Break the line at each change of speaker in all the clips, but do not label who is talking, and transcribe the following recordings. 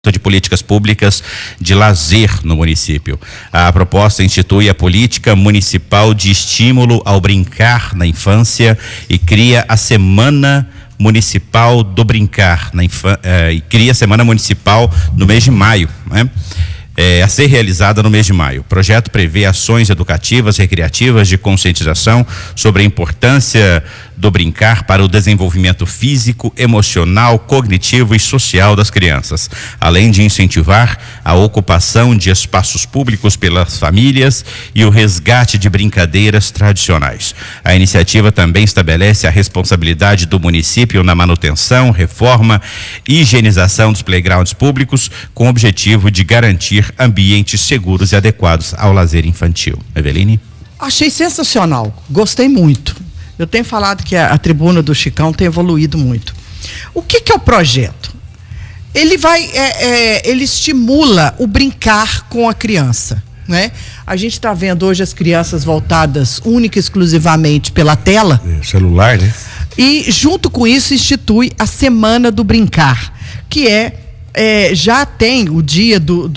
de políticas públicas de lazer no município. A proposta institui a política municipal de estímulo ao brincar na infância e cria a Semana Municipal do Brincar e cria a Semana Municipal no mês de maio, né? A ser realizada no mês de maio. O projeto prevê ações educativas, recreativas, de conscientização sobre a importância do brincar para o desenvolvimento físico, emocional, cognitivo e social das crianças, além de incentivar a ocupação de espaços públicos pelas famílias e o resgate de brincadeiras tradicionais. A iniciativa também estabelece a responsabilidade do município na manutenção, reforma e higienização dos playgrounds públicos, com o objetivo de garantir ambientes seguros e adequados ao lazer infantil. Eveline?
Achei sensacional, gostei muito. Eu tenho falado que a tribuna do Chicão tem evoluído muito. O que é o projeto? Ele estimula o brincar com a criança, né? A gente está vendo hoje as crianças voltadas única e exclusivamente pela tela.
Celular, né?
E junto com isso institui a Semana do Brincar, que já tem o dia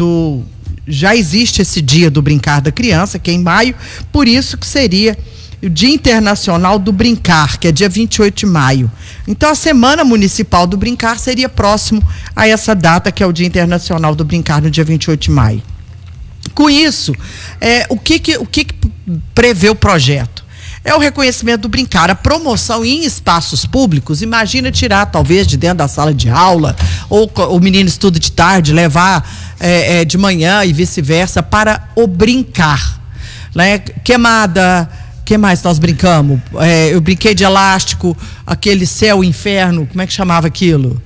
já existe esse dia do brincar da criança, que é em maio, por isso que seria o Dia Internacional do Brincar, que é dia 28 de maio. Então, a Semana Municipal do Brincar seria próximo a essa data, que é o Dia Internacional do Brincar, no dia 28 de maio. Com isso, o que prevê o projeto? É o reconhecimento do brincar, a promoção em espaços públicos. Imagina tirar, talvez, de dentro da sala de aula, ou o menino estuda de tarde, levar de manhã e vice-versa, para o brincar, né? Queimada. O que mais nós brincamos? Eu brinquei de elástico, aquele céu inferno, como é que chamava aquilo?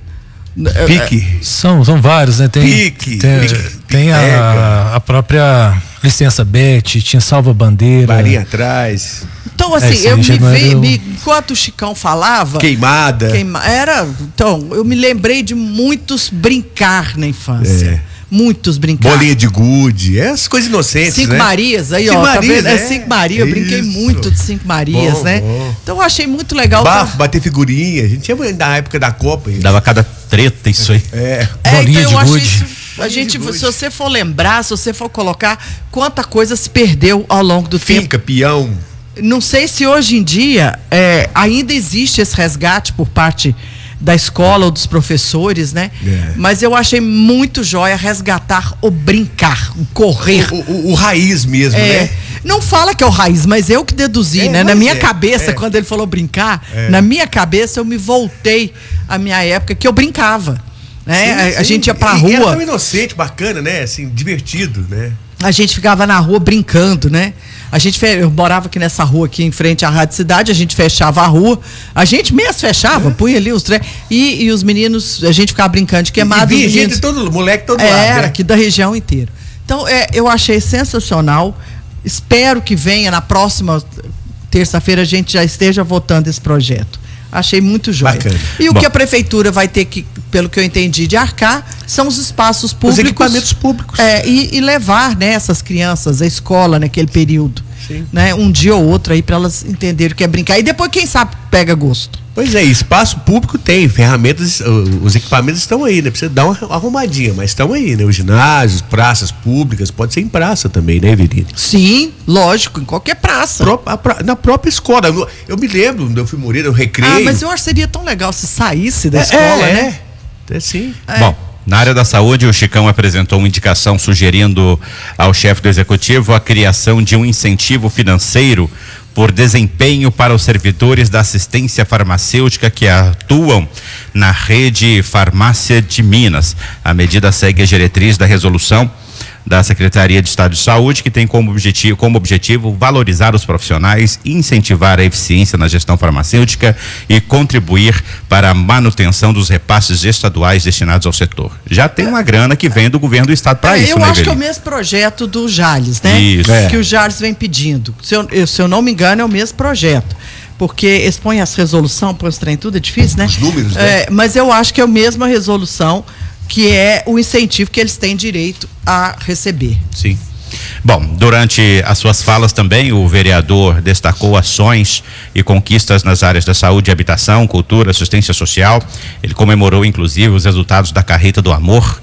Pique.
São vários, né? Tem a própria Licença Beth, tinha Salva-Bandeira.
Varinha atrás.
Então, assim, enquanto o Chicão falava...
Queimada.
Então, eu me lembrei de muitos brincar na infância. Muitos brincar.
Bolinha de gude, essas coisas inocentes,
Cinco
né?
Marias, aí,
Cinco
ó,
Marias,
tá vendo? Cinco Marias, eu brinquei muito de Cinco Marias,
bom,
né?
Bom.
Então eu achei muito legal.
Bafo, bater figurinha, a gente tinha na época da Copa.
Dava cada treta isso aí.
Bolinha
então eu
de
achei
gude.
isso, se você for lembrar, se você for colocar, quanta coisa se perdeu ao longo do tempo.
Finca, peão.
Não sei se hoje em dia ainda existe esse resgate por parte da escola ou dos professores, né? Mas eu achei muito jóia resgatar o brincar, o correr.
O raiz mesmo, né?
Não fala que é o raiz, mas eu que deduzi, né? Na minha cabeça, quando ele falou brincar, na minha cabeça eu me voltei à minha época que eu brincava, né? Sim. A gente ia pra rua.
Era tão inocente, bacana, né? Assim, divertido, né?
A gente ficava na rua brincando, né? Eu morava aqui nessa rua aqui em frente à Rádio Cidade, a gente fechava a rua, a gente mesmo fechava, punha ali os trem, e os meninos, a gente ficava brincando de queimado.
E gente, moleque todo lado,
né? Aqui da região inteira. Então, eu achei sensacional, espero que venha na próxima terça-feira a gente já esteja votando esse projeto. Achei muito jóia.
Bacana.
E o que a prefeitura vai ter que, pelo que eu entendi, de arcar, são os espaços públicos.
Os equipamentos públicos.
E levar, né, essas crianças à escola naquele período. Sim. Né, um dia ou outro aí para elas entenderem o que é brincar. E depois, quem sabe, pega gosto.
Pois é, espaço público tem, ferramentas, os equipamentos estão aí, né? Precisa dar uma arrumadinha, mas estão aí, né? Os ginásios, praças públicas, pode ser em praça também, né, Eveline?
Sim, lógico, em qualquer praça.
Na própria escola. Eu me lembro, quando eu fui morir, eu recreio.
Mas eu acho que seria tão legal se saísse da escola, né?
Sim.
Bom, na área da saúde, o Chicão apresentou uma indicação sugerindo ao chefe do executivo a criação de um incentivo financeiro por desempenho para os servidores da assistência farmacêutica que atuam na rede Farmácia de Minas. A medida segue a diretriz da resolução da Secretaria de Estado de Saúde, que tem como objetivo valorizar os profissionais, incentivar a eficiência na gestão farmacêutica e contribuir para a manutenção dos repasses estaduais destinados ao setor. Já tem uma grana que vem do governo do estado para isso, né,
eu acho que é o mesmo projeto do Jales, né?
Isso.
Que o Jales vem pedindo. Se eu não me engano, é o mesmo projeto. Porque expõe as resoluções, põe os trem, tudo é difícil, né?
Os números, né?
Mas eu acho que é a mesma resolução, que é o incentivo que eles têm direito a receber.
Sim. Bom, durante as suas falas também, o vereador destacou ações e conquistas nas áreas da saúde e habitação, cultura, assistência social. Ele comemorou, inclusive, os resultados da Carreta do Amor,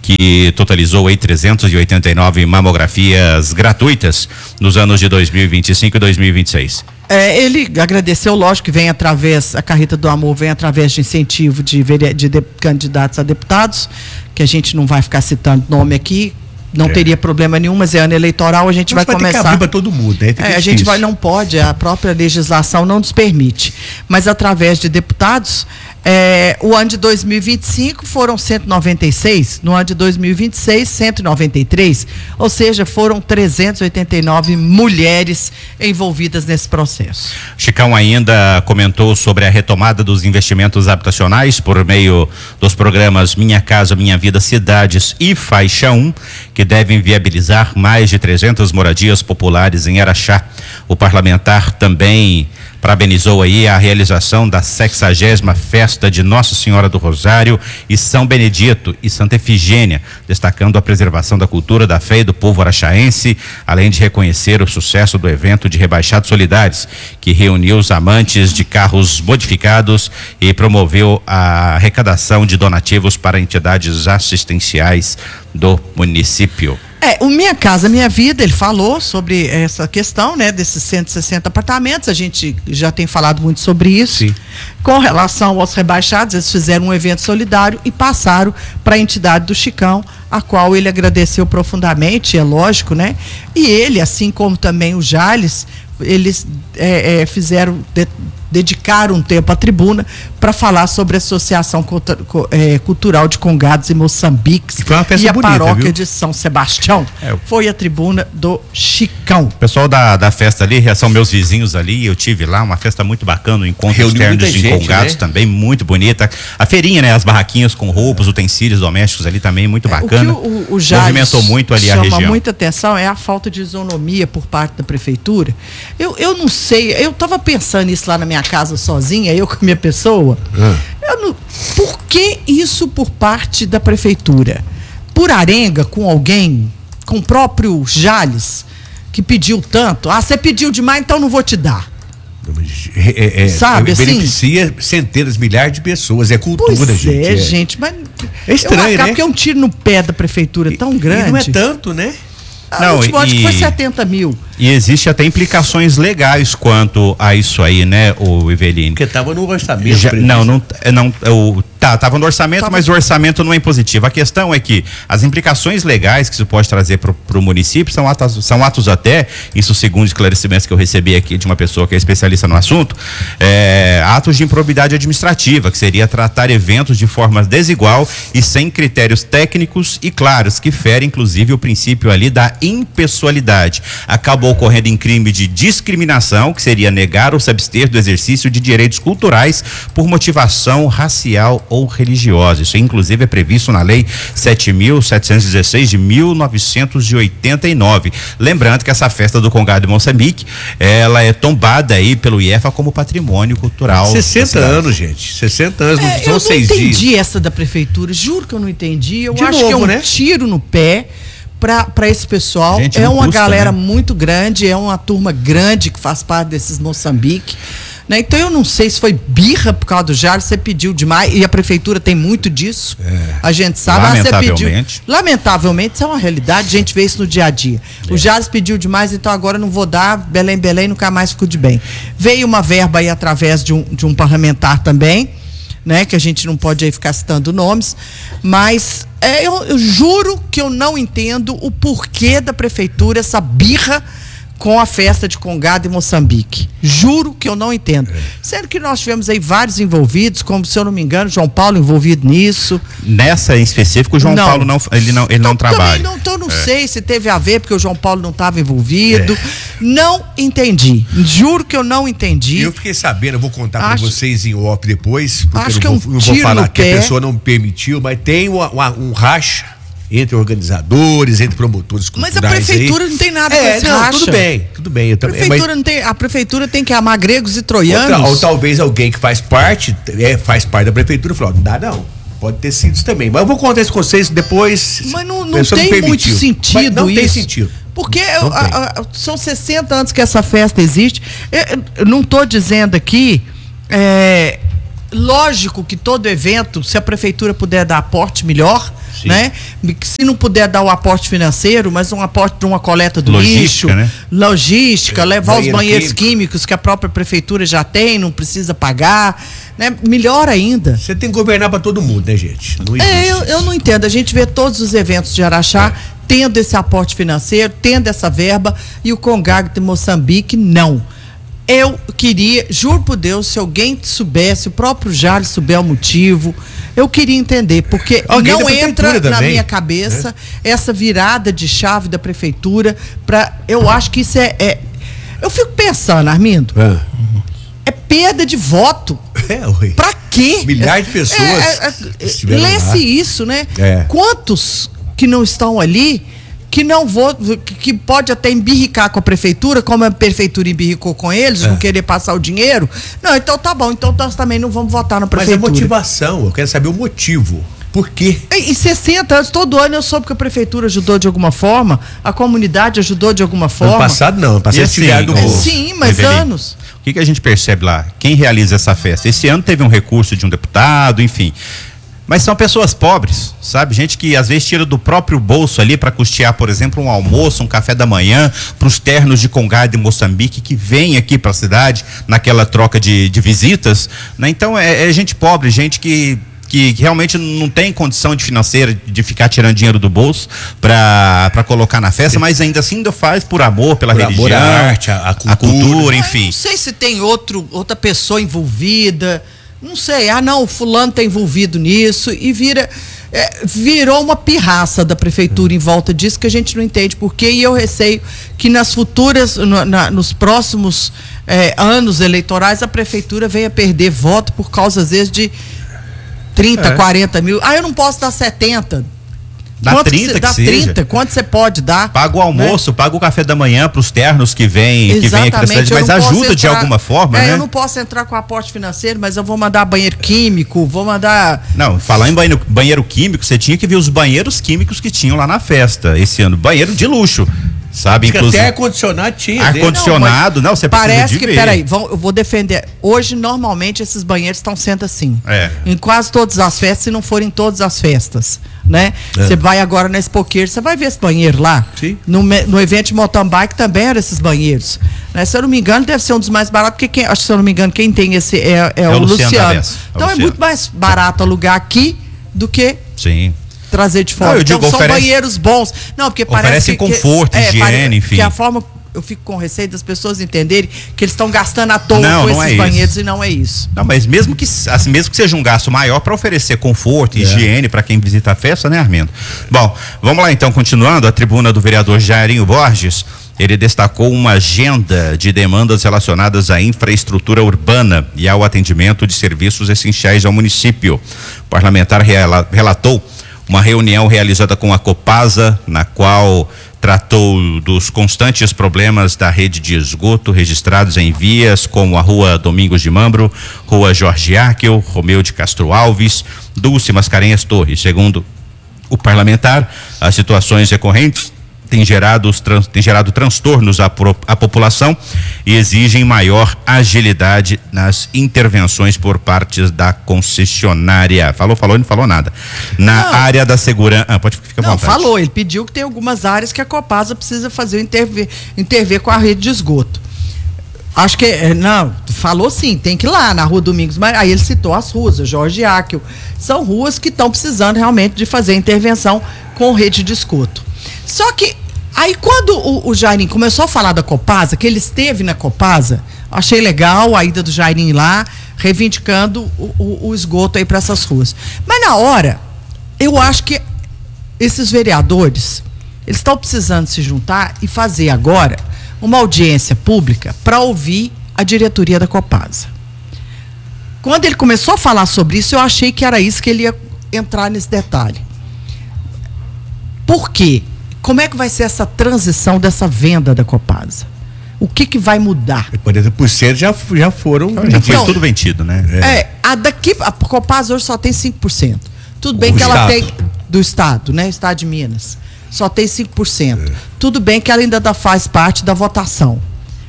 que totalizou aí 389 mamografias gratuitas nos anos de 2025 e 2026.
Ele agradeceu, lógico que vem através, a Carreta do Amor vem através de incentivo de candidatos a deputados, que a gente não vai ficar citando nome aqui, não teria problema nenhum, mas é ano eleitoral, a gente vai começar. Ter que abrir
para todo mundo, né?
A gente não pode, a própria legislação não nos permite, mas através de deputados, o ano de 2025 foram 196, no ano de 2026, 193, ou seja, foram 389 mulheres envolvidas nesse processo.
Chicão ainda comentou sobre a retomada dos investimentos habitacionais por meio dos programas Minha Casa, Minha Vida, Cidades e Faixa 1, que devem viabilizar mais de 300 moradias populares em Araxá. O parlamentar também parabenizou aí a realização da 60ª festa de Nossa Senhora do Rosário e São Benedito e Santa Efigênia, destacando a preservação da cultura, da fé e do povo araxaense, além de reconhecer o sucesso do evento de Rebaixados Solidários, que reuniu os amantes de carros modificados e promoveu a arrecadação de donativos para entidades assistenciais do município.
O Minha Casa, Minha Vida, ele falou sobre essa questão, né, desses 160 apartamentos, a gente já tem falado muito sobre isso. Sim. Com relação aos rebaixados, eles fizeram um evento solidário e passaram para a entidade do Chicão, a qual ele agradeceu profundamente, é lógico, né? E ele, assim como também o Jales, eles dedicaram um tempo à tribuna para falar sobre a Associação Cultural de Congados e Moçambiques e a bonita, paróquia, viu? De São Sebastião. Foi a tribuna do Chicão.
O pessoal da festa ali, são meus vizinhos ali, eu tive lá, uma festa muito bacana, um encontro externo de Congados, né? Também muito bonita. A feirinha, né? As barraquinhas com roupas, utensílios domésticos ali também, muito bacana.
O Jales
movimentou muito ali a região.
Chama muita atenção é a falta de isonomia por parte da prefeitura. Eu não sei, eu estava pensando nisso lá na minha casa sozinha, eu com a minha pessoa. Por que isso por parte da prefeitura? Por arenga com alguém, com o próprio Jales, que pediu tanto? Você pediu demais, então não vou te dar. Sabe,
beneficia centenas, milhares de pessoas, é cultura,
pois
gente.
Gente, mas
é estranho, né?
Porque é um tiro no pé da prefeitura tão grande.
E não é tanto, né?
Não, acho que foi 70 mil.
E existe até implicações legais quanto a isso aí, né, o Ivelino?
Porque estava no orçamento.
Estava no orçamento, mas o orçamento não é impositivo. A questão é que as implicações legais que isso pode trazer para o município são atos até, isso segundo esclarecimentos que eu recebi aqui de uma pessoa que é especialista no assunto, atos de improbidade administrativa, que seria tratar eventos de forma desigual e sem critérios técnicos e claros, que fere inclusive o princípio ali da impessoalidade. Acabou ocorrendo em crime de discriminação, que seria negar ou se abster do exercício de direitos culturais por motivação racial ou religiosa. Isso inclusive é previsto na Lei 7.716 de 1989. Lembrando que essa festa do Congado de Moçambique, ela é tombada aí pelo IEFA como patrimônio cultural.
60 anos, gente. 60 anos, não são 6 dias.
Eu não entendi essa da prefeitura, juro que eu não entendi. Eu acho que é um tiro no pé para esse pessoal. Gente, é uma galera muito grande, é uma turma grande que faz parte desses Moçambique, né? Então eu não sei se foi birra por causa do Jales, você pediu demais, e a prefeitura tem muito disso, a gente sabe. Lamentavelmente isso é uma realidade, a gente vê isso no dia a dia. O Jales pediu demais, então agora não vou dar, Belém, nunca mais ficou de bem. Veio uma verba aí através de um parlamentar também, né, que a gente não pode aí ficar citando nomes, mas eu juro que eu não entendo o porquê da prefeitura, essa birra com a festa de Congado em Moçambique. Juro que eu não entendo. Sendo que nós tivemos aí vários envolvidos, como, se eu não me engano, João Paulo envolvido nisso.
Nessa em específico, o João Paulo não trabalha.
Então não sei se teve a ver, porque o João Paulo não estava envolvido. Não entendi. Juro que eu não entendi.
Eu fiquei sabendo, eu vou contar para vocês em off depois, porque
acho
eu não vou falar que a pessoa não permitiu, mas tem um racha entre organizadores, entre promotores culturais.
Mas a prefeitura aí não tem nada com esse racha.
Tudo bem.
A prefeitura tem que amar gregos e troianos.
Ou talvez alguém que faz parte da prefeitura falou, não dá não. Pode ter sido isso também. Mas eu vou contar isso com vocês depois.
Mas não tem muito sentido isso.
Não tem sentido.
Porque são 60 anos que essa festa existe. Eu não estou dizendo aqui lógico que todo evento, se a prefeitura puder dar aporte, melhor, sim, né? Se não puder dar o aporte financeiro, mas um aporte para uma coleta do lixo, né? Logística, levar os banheiros químicos que a própria prefeitura já tem, não precisa pagar, né? Melhor ainda.
Você tem que governar para todo mundo, né, gente? Não
eu não entendo. A gente vê todos os eventos de Araxá tendo esse aporte financeiro, tendo essa verba, e o Congag de Moçambique não. Eu queria, juro por Deus, se alguém soubesse, o próprio Jales souber o motivo, eu queria entender, porque não entra na minha cabeça essa virada de chave da prefeitura eu acho que isso eu fico pensando, Armindo, é perda de voto. Pra quê?
Milhares de pessoas.
Lê-se isso, né? Quantos que não estão ali, que pode até embirricar com a prefeitura, como a prefeitura embirricou com eles, não querer passar o dinheiro. Não, então tá bom, então nós também não vamos votar na prefeitura.
Mas a motivação, eu quero saber o motivo. Por quê?
Em 60 anos, todo ano eu soube que a prefeitura ajudou de alguma forma, a comunidade ajudou de alguma forma.
Ano passado não, passado
sim, mas anos.
O que a gente percebe lá? Quem realiza essa festa? Esse ano teve um recurso de um deputado, enfim. Mas são pessoas pobres, sabe? Gente que às vezes tira do próprio bolso ali para custear, por exemplo, um almoço, um café da manhã para os ternos de Congag de Moçambique que vem aqui para a cidade naquela troca de visitas, né? Então é gente pobre, gente que realmente não tem condição financeira de ficar tirando dinheiro do bolso para colocar na festa, mas ainda assim ainda faz por amor, pela religião,
a arte, a cultura,
enfim.
Não sei se tem outra pessoa envolvida. Não sei, o fulano está envolvido nisso e virou uma pirraça da prefeitura em volta disso que a gente não entende por quê, e eu receio que nas futuras, nos próximos anos eleitorais a prefeitura venha perder voto por causa às vezes de 30, 40 mil. Eu não posso dar 70.
Dá quanto 30
dá 30, quanto você pode dar?
Paga o almoço, paga o café da manhã para os ternos que vem aqui da cidade, mas ajuda de alguma forma, né?
Eu não posso entrar com aporte financeiro, mas eu vou mandar banheiro químico, vou mandar...
Não, falar em banheiro químico, você tinha que ver os banheiros químicos que tinham lá na festa esse ano, banheiro de luxo. Sabe,
inclusive. Até ar-condicionado tinha.
Ar-condicionado, não, você precisa
parece
de ver.
Peraí, eu vou defender. Hoje, normalmente, esses banheiros estão sendo assim. Em quase todas as festas, se não forem todas as festas, né? Você vai agora na Expoqueiro, você vai ver esse banheiro lá.
Sim.
No evento de mountain bike também eram esses banheiros. Né? Se eu não me engano, deve ser um dos mais baratos, porque acho que, se eu não me engano, quem tem esse é o Luciano. Então é muito mais barato alugar aqui do que...
Sim.
Trazer de fora. Então são banheiros bons. Não, porque parece
que conforto, higiene, enfim.
Que a forma, eu fico com receio das pessoas entenderem que eles estão gastando à toa com esses banheiros, e não é isso.
Não, mas mesmo que seja um gasto maior para oferecer conforto e higiene para quem visita a festa, né, Armindo? Bom, vamos lá então, continuando, a tribuna do vereador Jairinho Borges. Ele destacou uma agenda de demandas relacionadas à infraestrutura urbana e ao atendimento de serviços essenciais ao município. O parlamentar relatou uma reunião realizada com a Copasa, na qual tratou dos constantes problemas da rede de esgoto registrados em vias como a Rua Domingos de Mambro, Rua Jorge Arquel, Romeu de Castro Alves, Dulce Mascarenhas Torres. Segundo o parlamentar, as situações recorrentes têm gerado transtornos à população e exigem maior agilidade nas intervenções por parte da concessionária. Falou e não falou nada. Área da segurança... pode ficar à vontade.
Não, falou. Ele pediu que tem algumas áreas que a Copasa precisa fazer intervir com a rede de esgoto. Acho que... Não, falou sim, tem que ir lá na Rua Domingos. Mas aí ele citou as ruas, Jorge Arquel. São ruas que estão precisando realmente de fazer intervenção com rede de esgoto. Só que, aí quando o Jairinho começou a falar da Copasa, que ele esteve na Copasa, achei legal a ida do Jairinho lá, reivindicando o esgoto aí para essas ruas. Mas na hora, eu acho que esses vereadores, eles estão precisando se juntar e fazer agora uma audiência pública para ouvir a diretoria da Copasa. Quando ele começou a falar sobre isso, eu achei que era isso que ele ia entrar nesse detalhe. Por quê? Como é que vai ser essa transição dessa venda da Copasa? O que vai mudar?
40% já foram...
Já foi tudo vendido, né?
A Copasa hoje só tem 5%. Tudo bem que ela tem... Do Estado, né? Estado de Minas. Só tem 5%. Tudo bem que ela ainda faz parte da votação.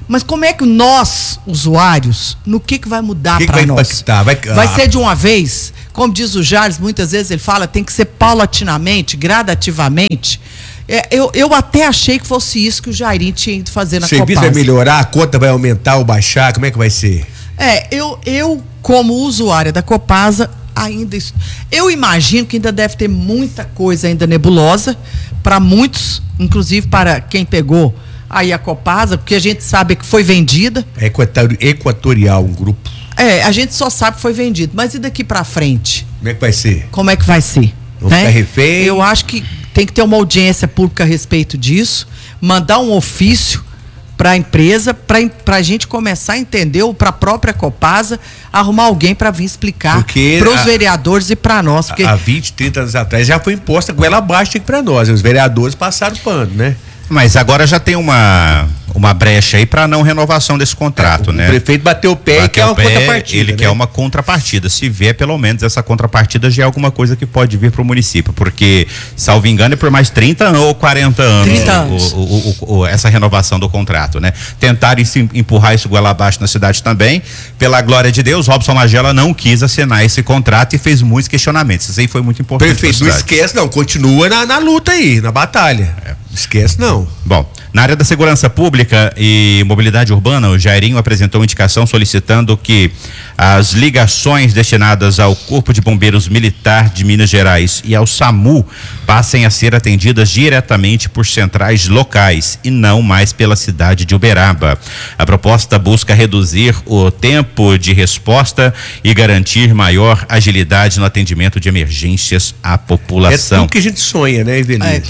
Mas como é que nós, usuários, no que vai mudar para nós? Vai ser de uma vez? Como diz o Jales, muitas vezes ele fala, tem que ser paulatinamente, gradativamente. Eu até achei que fosse isso que o Jairinho tinha ido fazer na Copasa. O
serviço vai melhorar, a conta vai aumentar ou baixar, como é que vai ser?
Eu como usuária da Copasa, eu imagino que ainda deve ter muita coisa ainda nebulosa para muitos, inclusive para quem pegou aí a Copasa, porque a gente sabe que foi vendida.
Equatorial, um grupo.
A gente só sabe que foi vendido, mas e daqui para frente?
Como é que vai ser?
Como é que vai ser?
Vão ficar refém?
Eu acho que tem que ter uma audiência pública a respeito disso, mandar um ofício para a empresa, para a gente começar a entender, ou para a própria Copasa, arrumar alguém para vir explicar para os vereadores e para nós. Porque
há 20, 30 anos atrás já foi imposta goela abaixo para nós, os vereadores passaram pano, né?
Mas agora já tem uma brecha aí para não renovação desse contrato, né?
O prefeito bateu o pé e quer uma contrapartida.
Ele quer uma contrapartida. Se vier, pelo menos, essa contrapartida já é alguma coisa que pode vir para o município, porque, salvo engano, é por mais 30 ou 40 anos,
30 anos.
Essa renovação do contrato, né? Tentaram empurrar isso goela abaixo na cidade também. Pela glória de Deus, Robson Magela não quis assinar esse contrato e fez muitos questionamentos. Isso aí foi muito importante.
Prefeito, não esquece, não. Continua na luta aí, na batalha. Esquece, não.
Bom, na área da segurança pública e mobilidade urbana, o Jairinho apresentou uma indicação solicitando que as ligações destinadas ao Corpo de Bombeiros Militar de Minas Gerais e ao SAMU passem a ser atendidas diretamente por centrais locais e não mais pela cidade de Uberaba. A proposta busca reduzir o tempo de resposta e garantir maior agilidade no atendimento de emergências à população.
É tudo que a gente sonha, né, Evelina?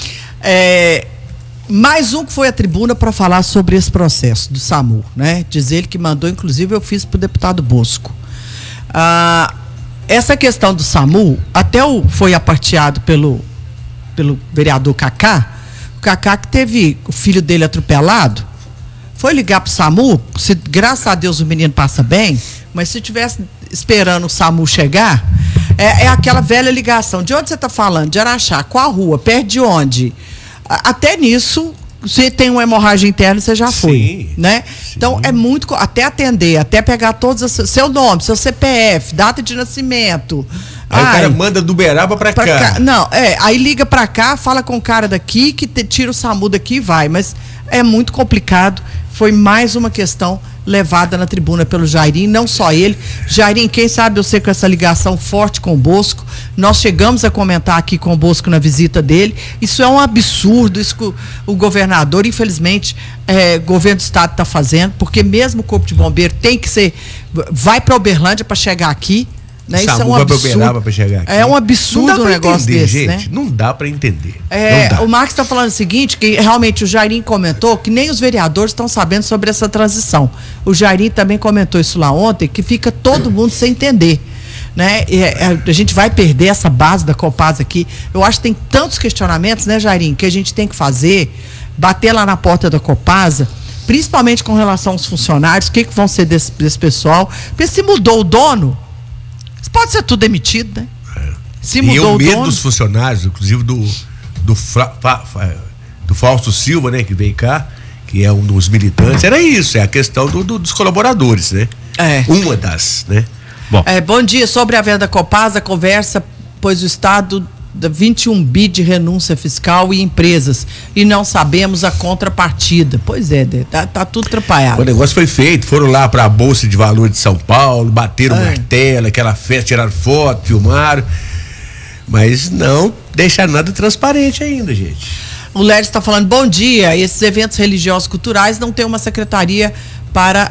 Mais um que foi à tribuna para falar sobre esse processo do SAMU, né? Diz ele que mandou, inclusive eu fiz para o deputado Bosco. Essa questão do SAMU, até foi aparteado pelo vereador Cacá. O Cacá, que teve o filho dele atropelado, foi ligar para o SAMU. Graças a Deus o menino passa bem, mas se tivesse esperando o SAMU chegar, é aquela velha ligação. De onde você está falando? De Araxá. Qual rua? Perto de onde? Até nisso, você tem uma hemorragia interna, você já foi, né? Sim. Então, é muito, até atender, até pegar todos seu nome, seu CPF, data de nascimento.
Aí o cara manda do Uberaba pra cá.
Não, aí liga pra cá, fala com o cara daqui, que tira o SAMU daqui e vai, mas é muito complicado. Foi mais uma questão levada na tribuna pelo Jairinho, não só ele. Jairinho, quem sabe você com essa ligação forte com o Bosco, nós chegamos a comentar aqui com o Bosco na visita dele, isso é um absurdo, isso que o governador, infelizmente, o governo do estado está fazendo, porque mesmo o Corpo de Bombeiro tem que ser, vai para Uberlândia para chegar aqui, né? Isso é um absurdo. É um absurdo um negócio desse, né?
Não dá para entender.
O Marcos está falando o seguinte, que realmente o Jairinho comentou que nem os vereadores estão sabendo sobre essa transição. O Jairinho também comentou isso lá ontem, que fica todo mundo sem entender, né? A gente vai perder essa base da Copasa aqui. Eu acho que tem tantos questionamentos, né, Jairinho, que a gente tem que fazer, bater lá na porta da Copasa, principalmente com relação aos funcionários, o que vão ser desse pessoal, porque se mudou o dono, pode ser tudo demitido, né? Se mudou o
medo dos funcionários, inclusive do Fausto Silva, né, que veio cá, que é um dos militantes, era isso, é a questão dos colaboradores, né? Uma das, né?
Bom dia, sobre a venda da Copasa, conversa, pois o Estado 21 bi de renúncia fiscal e empresas, e não sabemos a contrapartida. Pois é, tá tudo atrapalhado.
O negócio foi feito, foram lá para a Bolsa de Valores de São Paulo, bateram o martelo, aquela festa, tiraram foto, filmaram, mas não deixaram nada transparente ainda, gente.
O Léo está falando, bom dia, esses eventos religiosos culturais não tem uma secretaria para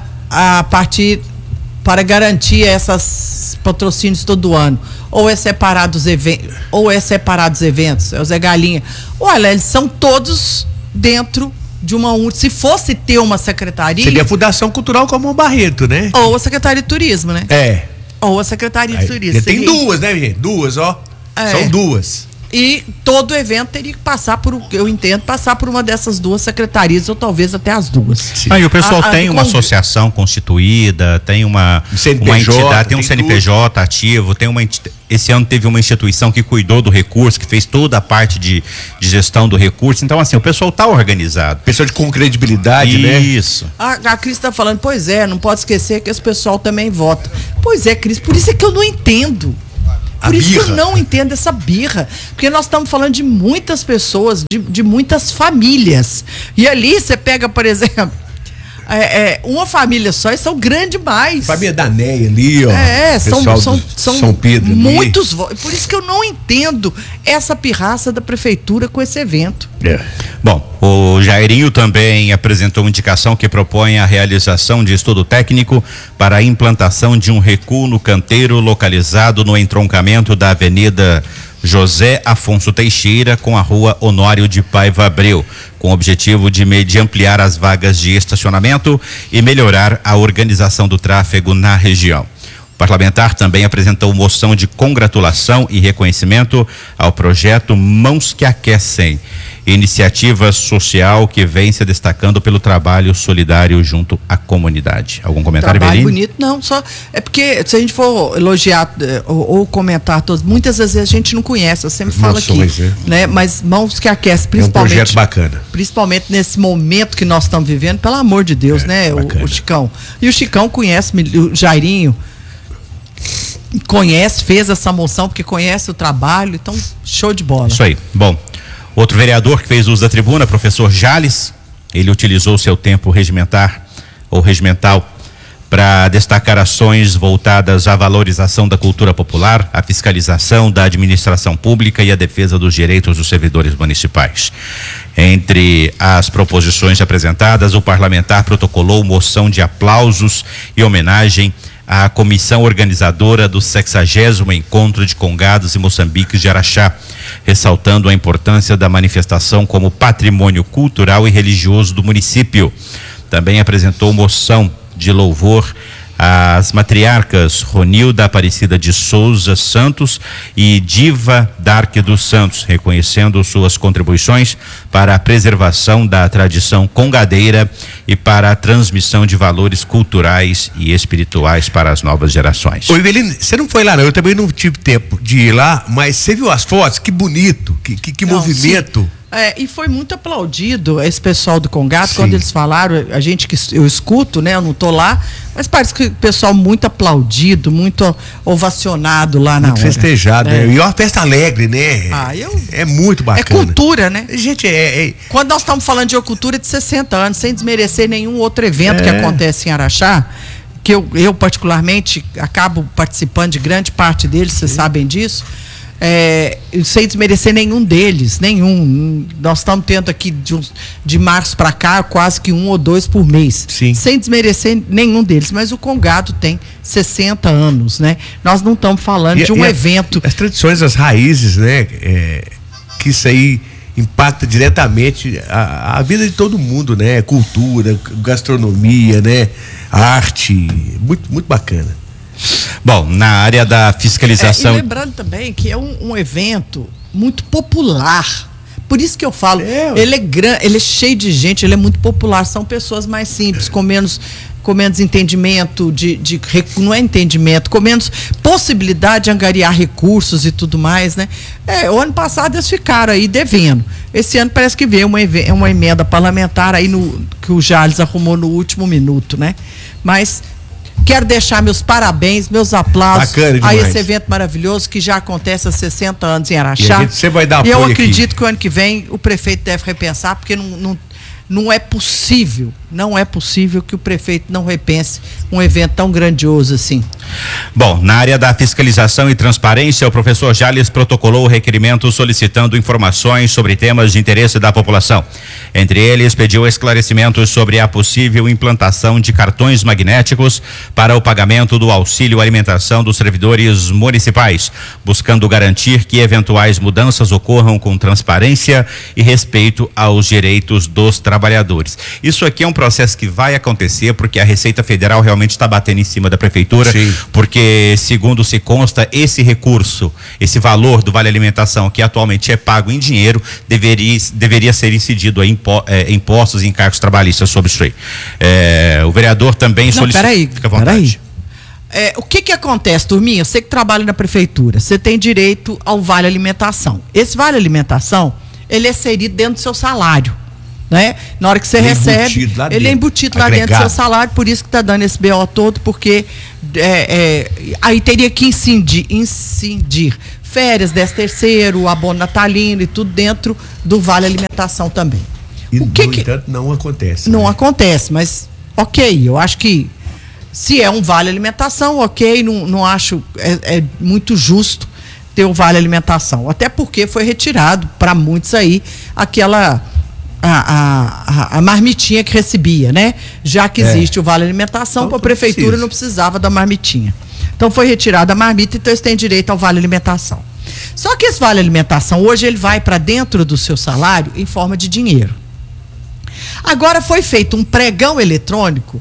garantir esses patrocínios todo ano. Ou é separado os eventos, é o Zé Galinha. Olha, eles são todos dentro de uma única. Se fosse ter uma secretaria.
Seria a Fundação Cultural como um Barreto, né?
Ou a Secretaria de Turismo, né? Ou a Secretaria de Turismo.
Tem duas, né, gente? Duas, ó. São duas.
E todo evento teria que passar eu entendo, passar por uma dessas duas secretarias, ou talvez até as duas.
E o pessoal tem uma associação constituída, tem uma entidade, tem um CNPJ ativo, esse ano teve uma instituição que cuidou do recurso, que fez toda a parte de gestão do recurso. Então, assim, o pessoal está organizado.
Pessoal com credibilidade, né?
Isso.
A Cris está falando, pois é, não pode esquecer que esse pessoal também vota. Pois é, Cris, por isso é que eu não entendo. Por isso que eu não entendo essa birra. Porque nós estamos falando de muitas pessoas, de muitas famílias. E ali você pega, por exemplo, uma família só e são grandes demais.
Família da Neia ali, ó.
São
São Pedro.
Muitos votos. Por isso que eu não entendo essa pirraça da prefeitura com esse evento.
Bom, o Jairinho também apresentou uma indicação que propõe a realização de estudo técnico para a implantação de um recuo no canteiro localizado no entroncamento da Avenida José Afonso Teixeira com a Rua Honório de Paiva Abreu, com o objetivo de ampliar as vagas de estacionamento e melhorar a organização do tráfego na região. O parlamentar também apresentou moção de congratulação e reconhecimento ao projeto Mãos que Aquecem, iniciativa social que vem se destacando pelo trabalho solidário junto à comunidade. Algum comentário,
Trabalho
Belini?
bonito, não, só é porque se a gente for elogiar ou comentar todos, muitas vezes a gente não conhece, eu sempre falo aqui, né? Mas Mãos que Aquecem, principalmente.
É um projeto bacana.
Principalmente nesse momento que nós estamos vivendo, pelo amor de Deus, né? O Chicão. E o Chicão conhece o Jairinho, fez essa moção porque conhece o trabalho, então show de bola.
Isso aí. Bom, outro vereador que fez uso da tribuna, professor Jales, ele utilizou o seu tempo regimental para destacar ações voltadas à valorização da cultura popular, à fiscalização da administração pública e à defesa dos direitos dos servidores municipais. Entre as proposições apresentadas, o parlamentar protocolou moção de aplausos e homenagem à comissão organizadora do 60º Encontro de Congados e Moçambiques de Araxá, ressaltando a importância da manifestação como patrimônio cultural e religioso do município. Também apresentou moção de louvor às matriarcas Ronilda Aparecida de Souza Santos e Diva Darque dos Santos, reconhecendo suas contribuições para a preservação da tradição congadeira e para a transmissão de valores culturais e espirituais para as novas gerações.
Ô, Evelino, você não foi lá não, eu também não tive tempo de ir lá, mas você viu as fotos? Que bonito, que não, movimento. Sim.
E foi muito aplaudido esse pessoal do Congado, quando eles falaram, a gente que eu escuto, né, eu não tô lá, mas parece que o pessoal muito aplaudido, muito ovacionado lá na hora.
Festejado, né? E uma festa alegre, né? É muito bacana.
É cultura, né?
Gente,
quando nós estamos falando de cultura de 60 anos, sem desmerecer nenhum outro evento que acontece em Araxá, que eu particularmente acabo participando de grande parte deles, vocês sabem disso. Sem desmerecer nenhum deles, nós estamos tendo aqui de março para cá quase que 1 ou 2 por mês.
Sim.
Sem desmerecer nenhum deles, mas o Congado tem 60 anos, né? Nós não estamos falando de um evento.
As tradições, as raízes, né? Que isso aí impacta diretamente a vida de todo mundo, né? Cultura, gastronomia, né? Arte, muito, muito bacana.
Bom, na área da fiscalização.
E lembrando também que é um evento muito popular. Por isso que eu falo, ele é grande, ele é cheio de gente, ele é muito popular. São pessoas mais simples, com menos entendimento, não é entendimento, com menos possibilidade de angariar recursos e tudo mais, né? O ano passado eles ficaram aí devendo. Esse ano parece que veio uma emenda parlamentar aí que o Jales arrumou no último minuto, né? Mas quero deixar meus parabéns, meus aplausos a esse evento maravilhoso que já acontece há 60 anos em Araxá.
Você vai dar apoio.
Eu acredito que o ano que vem o prefeito deve repensar, porque não é possível que o prefeito não repense um evento tão grandioso assim.
Bom, na área da fiscalização e transparência, o professor Jales protocolou o requerimento solicitando informações sobre temas de interesse da população. Entre eles, pediu esclarecimentos sobre a possível implantação de cartões magnéticos para o pagamento do auxílio alimentação dos servidores municipais, buscando garantir que eventuais mudanças ocorram com transparência e respeito aos direitos dos trabalhadores. Isso aqui é um processo que vai acontecer porque a Receita Federal realmente está batendo em cima da prefeitura porque, segundo se consta, esse recurso, esse valor do Vale Alimentação, que atualmente é pago em dinheiro, deveria ser incidido a impostos e encargos trabalhistas sobre isso aí. O vereador também solicitou... Fica à vontade.
O que acontece, turminha? Você que trabalha na prefeitura, você tem direito ao Vale Alimentação. Esse Vale Alimentação, ele é inserido dentro do seu salário, né? Na hora que você recebe, ele é embutido lá dentro do seu salário, por isso que está dando esse BO todo, porque aí teria que incidir férias, 13º, abono natalino e tudo dentro do Vale Alimentação também.
E, no entanto, não acontece.
Não acontece, mas ok, eu acho que se é um Vale Alimentação, ok, não acho muito justo ter o Vale Alimentação, até porque foi retirado para muitos aí aquela a marmitinha que recebia, né? Já que existe o Vale Alimentação, então, a prefeitura não precisava da marmitinha. Então foi retirada a marmita, então eles têm direito ao Vale Alimentação. Só que esse Vale Alimentação, hoje ele vai para dentro do seu salário em forma de dinheiro. Agora foi feito um pregão eletrônico,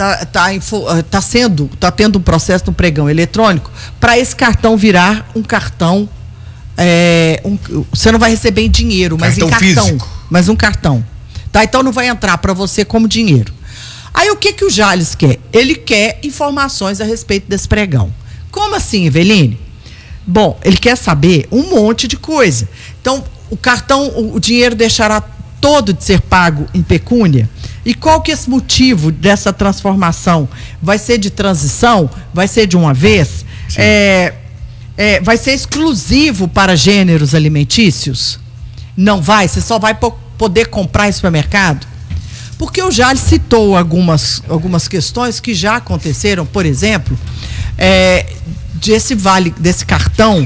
tá tendo um processo de um pregão eletrônico para esse cartão virar um cartão, você não vai receber em dinheiro, mas em cartão, físico. Mas um cartão, tá? Então não vai entrar para você como dinheiro. Aí o que o Jales quer? Ele quer informações a respeito desse pregão. Como assim, Eveline? Bom, ele quer saber um monte de coisa. Então, o cartão, o dinheiro deixará todo de ser pago em pecúnia? E qual que é esse motivo dessa transformação? Vai ser de transição? Vai ser de uma vez? Vai ser exclusivo para gêneros alimentícios? Não vai? Você só vai poder comprar em supermercado? Porque o Jales citou algumas questões que já aconteceram, por exemplo, desse cartão,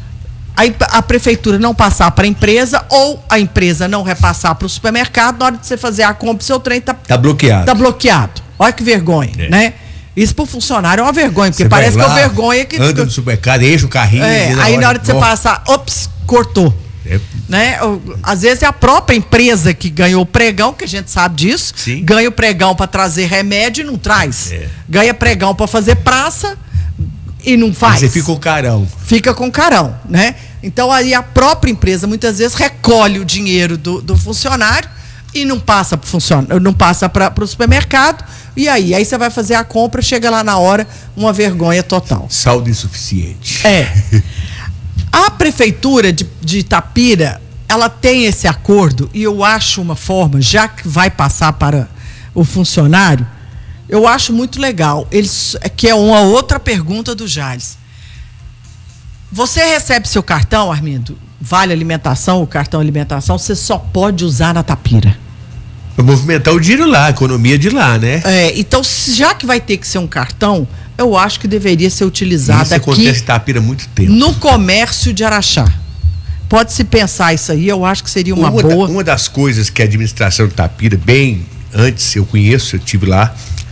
a prefeitura não passar para a empresa ou a empresa não repassar para o supermercado, na hora de você fazer a compra, seu trem tá bloqueado. Tá bloqueado. Olha que vergonha, né? Isso para o funcionário é uma vergonha, porque parece que é uma vergonha que...
Anda no supermercado, enche o carrinho...
aí na hora de você passar, cortou. Né? Às vezes é a própria empresa que ganhou o pregão, que a gente sabe disso, ganha o pregão para trazer remédio e não traz. Ganha pregão para fazer praça e não faz.
Você fica com carão.
Fica com carão, né? Então aí a própria empresa muitas vezes recolhe o dinheiro do funcionário e não passa para o funcionário, não passa para o supermercado, e aí você vai fazer a compra, chega lá na hora, uma vergonha total.
Saldo insuficiente.
A prefeitura de Itapira, ela tem esse acordo, e eu acho uma forma, já que vai passar para o funcionário, eu acho muito legal. Que é uma outra pergunta do Jales. Você recebe seu cartão, Armindo, Vale Alimentação, o cartão alimentação, você só pode usar na Tapira.
Para movimentar o dinheiro lá, a economia de lá, né?
Então, já que vai ter que ser um cartão, eu acho que deveria ser utilizado
isso
aqui.
Acontece em Tapira há muito tempo.
No comércio de Araxá. Pode-se pensar isso aí, eu acho que seria uma boa.
Uma das coisas que a administração de Tapira, bem antes, eu tive lá,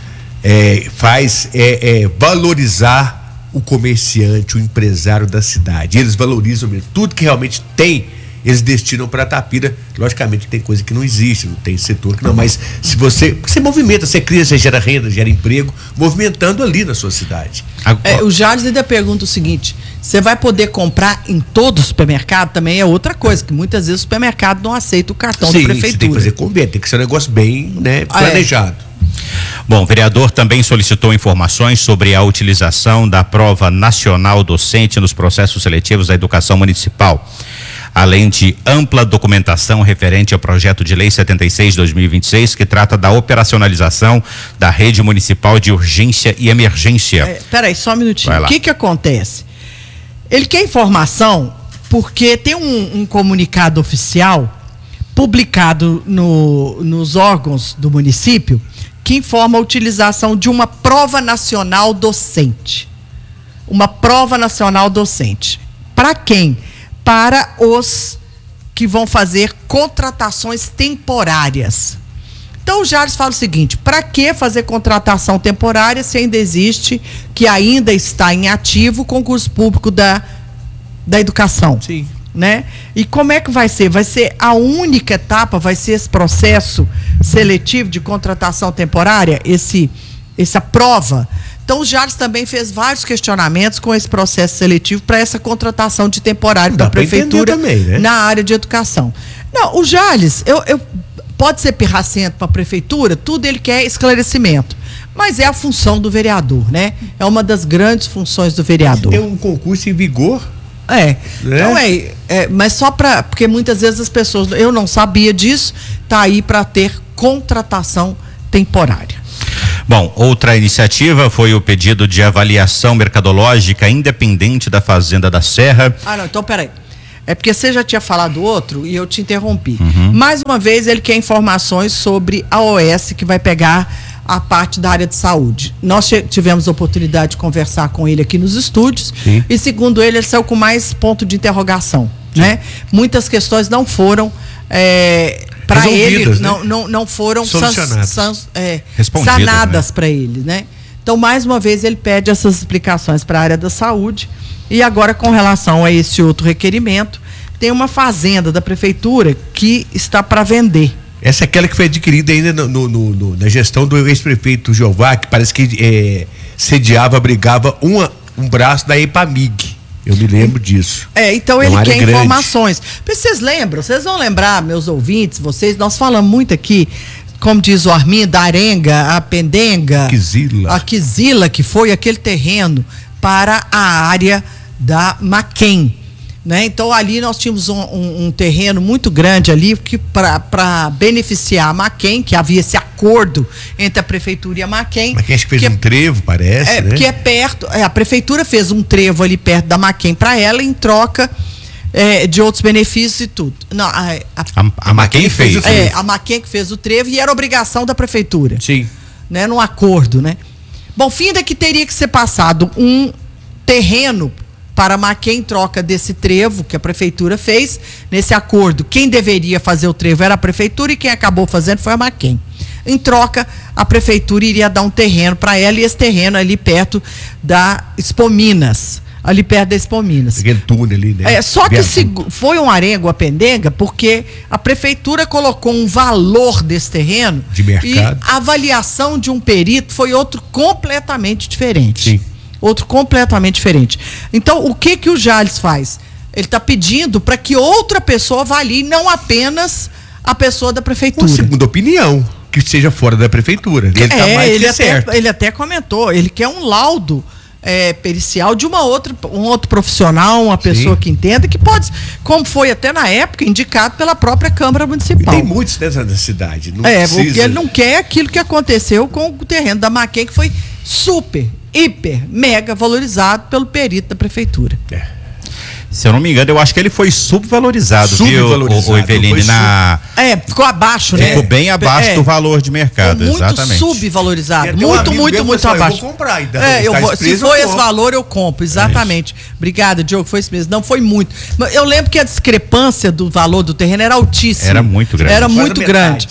faz valorizar o comerciante, o empresário da cidade. Eles valorizam mesmo. Tudo que realmente tem, eles destinam para Tapira. Logicamente tem coisa que não existe, não tem setor que não, mas se você movimenta, você cria, você gera renda, gera emprego, movimentando ali na sua cidade.
O Jales ainda pergunta o seguinte: você vai poder comprar em todo o supermercado? Também é outra coisa, que muitas vezes o supermercado não aceita o cartão da prefeitura. Você tem que fazer convênio, tem que ser um negócio bem, né, planejado.
Bom, o vereador também solicitou informações sobre a utilização da prova nacional docente nos processos seletivos da educação municipal, além de ampla documentação referente ao projeto de lei 76/2026, que trata da operacionalização da rede municipal de urgência e emergência.
Peraí, só um minutinho. O que acontece? Ele quer informação porque tem um comunicado oficial publicado nos órgãos do município que informa a utilização de uma prova nacional docente. Uma prova nacional docente. Para quem? Para os que vão fazer contratações temporárias. Então o Jales fala o seguinte: para que fazer contratação temporária se ainda existe, que ainda está em ativo, o concurso público da educação?
Sim.
Né? E como é que vai ser? Vai ser a única etapa, vai ser esse processo seletivo de contratação temporária, essa prova. Então o Jales também fez vários questionamentos com esse processo seletivo para essa contratação de temporário da prefeitura
também, né?
Na área de educação. Não, o Jales, pode ser pirracento para a prefeitura, tudo ele quer esclarecimento. Mas é a função do vereador, né? É uma das grandes funções do vereador.
Tem um concurso em vigor.
Então mas só porque muitas vezes as pessoas, eu não sabia disso, tá aí para ter contratação temporária.
Bom, outra iniciativa foi o pedido de avaliação mercadológica independente da Fazenda da Serra.
Não, então peraí. É porque você já tinha falado outro e eu te interrompi. Mais uma vez ele quer informações sobre a OS que vai pegar a parte da área de saúde. Nós tivemos a oportunidade de conversar com ele aqui nos estúdios. Sim. E segundo ele saiu com mais ponto de interrogação, né? Muitas questões não foram para ele, né? não foram sanadas, né? Para ele, né? Então, mais uma vez, ele pede essas explicações para a área da saúde. E agora, com relação a esse outro requerimento, tem uma fazenda da prefeitura que está para vender.
Essa é aquela que foi adquirida ainda na gestão do ex-prefeito Jeová, que parece que abrigava um braço da EPAMIG. Eu me lembro disso.
Então ele quer informações. Vocês lembram? Vocês vão lembrar, meus ouvintes, nós falamos muito aqui, como diz o Armin, da Arenga, a Pendenga, a Quizila, que foi aquele terreno para a área da Maquem. Né? Então ali nós tínhamos um terreno muito grande ali que para beneficiar a Maquem, que havia esse acordo entre a prefeitura e a Maquem.
Maquem acho que fez um trevo, parece, né?
Porque é perto, a prefeitura fez um trevo ali perto da Maquem para ela em troca de outros benefícios e tudo. Não,
a Maquem fez.
A Maquem que fez o trevo e era obrigação da prefeitura.
Sim.
Né? Num acordo, né? Bom, fim é que teria que ser passado um terreno para Maquem em troca desse trevo que a prefeitura fez, nesse acordo. Quem deveria fazer o trevo era a prefeitura e quem acabou fazendo foi a Maquem. Em troca, a prefeitura iria dar um terreno para ela e esse terreno ali perto da Expo Minas. Ali perto da Expo Minas.
Aquele túnel ali, né?
Só que foi um arengo a pendenga porque a prefeitura colocou um valor desse terreno
de mercado.
E a avaliação de um perito foi outro completamente diferente.
Sim.
Outro completamente diferente. Então, o que o Jales faz? Ele está pedindo para que outra pessoa avalie, não apenas a pessoa da prefeitura.
Uma segunda opinião, que seja fora da prefeitura. Ele tá mais que certo.
Ele até comentou, ele quer um laudo pericial de um outro profissional, uma pessoa que entenda, que pode, como foi até na época, indicado pela própria Câmara Municipal.
E tem muitos dessa cidade.
Porque ele não quer aquilo que aconteceu com o terreno da Maquem, que foi super, hiper, mega valorizado pelo perito da prefeitura.
Se eu não me engano, eu acho que ele foi subvalorizado, viu, o Eveline,
ficou abaixo, né?
Ficou bem abaixo do valor de mercado,
muito
exatamente.
Subvalorizado, muito abaixo.
Eu vou comprar, então.
Se for esse valor, eu compro, exatamente. Obrigada, Diogo, foi isso mesmo. Não foi muito. Eu lembro que a discrepância do valor do terreno era altíssima.
Era muito grande.
Era muito grande.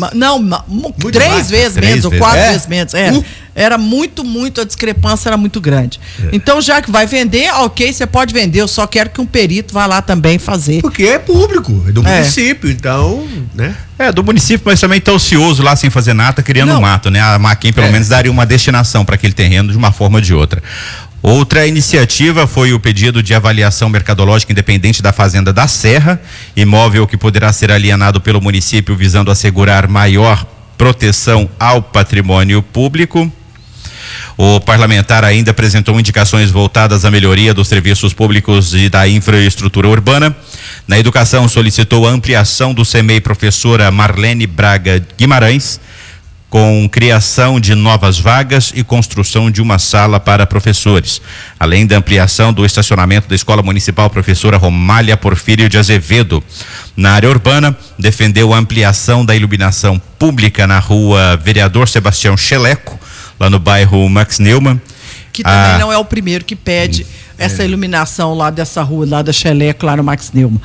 Três vezes menos, ou 4 vezes menos. Era muito, a discrepância era muito grande. Então, já que vai vender, ok, você pode vender, eu só quero que um perito vá lá também fazer.
Porque é público, é do município, então, né?
Do município, mas também tá ocioso lá sem fazer nada, criando um mato, né? A Maquem pelo menos daria uma destinação para aquele terreno de uma forma ou de outra. Outra iniciativa foi o pedido de avaliação mercadológica independente da Fazenda da Serra, imóvel que poderá ser alienado pelo município visando assegurar maior proteção ao patrimônio público. O parlamentar ainda apresentou indicações voltadas à melhoria dos serviços públicos e da infraestrutura urbana. Na educação, solicitou a ampliação do CEMEI professora Marlene Braga Guimarães, com criação de novas vagas e construção de uma sala para professores, além da ampliação do estacionamento da Escola Municipal Professora Romália Porfírio de Azevedo. Na área urbana, defendeu a ampliação da iluminação pública na rua Vereador Sebastião Cheleco, lá no bairro Max Neumann.
Que também não é o primeiro que pede essa iluminação lá dessa rua, lá da Cheleco, lá no Max Neumann.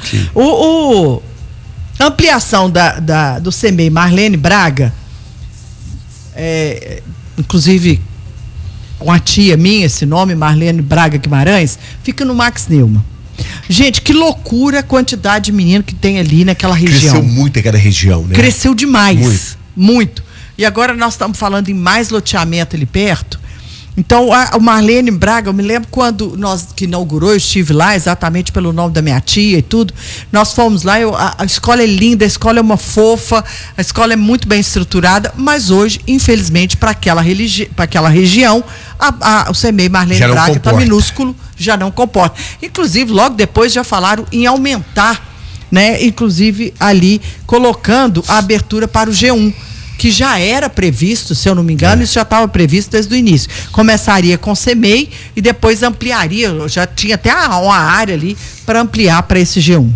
A ampliação do CEMEI Marlene Braga, inclusive uma tia minha, esse nome, Marlene Braga Guimarães, fica no Max Neumann. Gente, que loucura a quantidade de menino que tem ali naquela região.
Cresceu muito aquela região, né?
Cresceu demais. Muito. E agora nós estamos falando em mais loteamento ali perto. Então, o Marlene Braga, eu me lembro quando que inaugurou, eu estive lá, exatamente pelo nome da minha tia e tudo. Nós fomos lá, a escola é linda, a escola é uma fofa, a escola é muito bem estruturada, mas hoje, infelizmente, para aquela região, o CEMEI Marlene Braga está minúsculo, já não comporta. Inclusive, logo depois já falaram em aumentar, né? Inclusive ali colocando a abertura para o G1. Que já era previsto, se eu não me engano, isso já estava previsto desde o início. Começaria com o CEMEI e depois ampliaria, já tinha até uma área ali para ampliar para esse G1.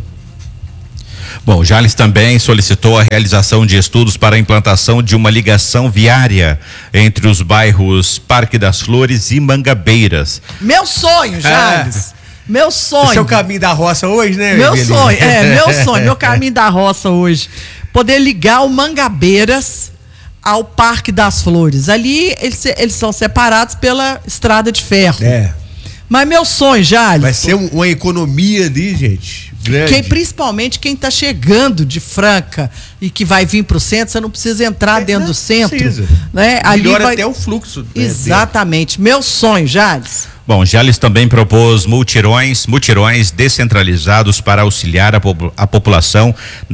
Bom, Jales também solicitou a realização de estudos para a implantação de uma ligação viária entre os bairros Parque das Flores e Mangabeiras.
Meu sonho, Jales! Meu sonho.
Esse é o caminho da roça hoje, né?
Meu sonho, meu sonho, meu caminho da roça hoje. Poder ligar o Mangabeiras ao Parque das Flores. Ali eles são separados pela estrada de ferro. Mas meu sonho, Jales.
Vai ser uma economia ali, gente. Grande.
Principalmente quem está chegando de Franca e que vai vir para o centro, você não precisa entrar dentro do centro. Precisa. Né?
Melhora até o fluxo.
Exatamente. Meu sonho, Jales.
Bom, Jales também propôs mutirões descentralizados para auxiliar a população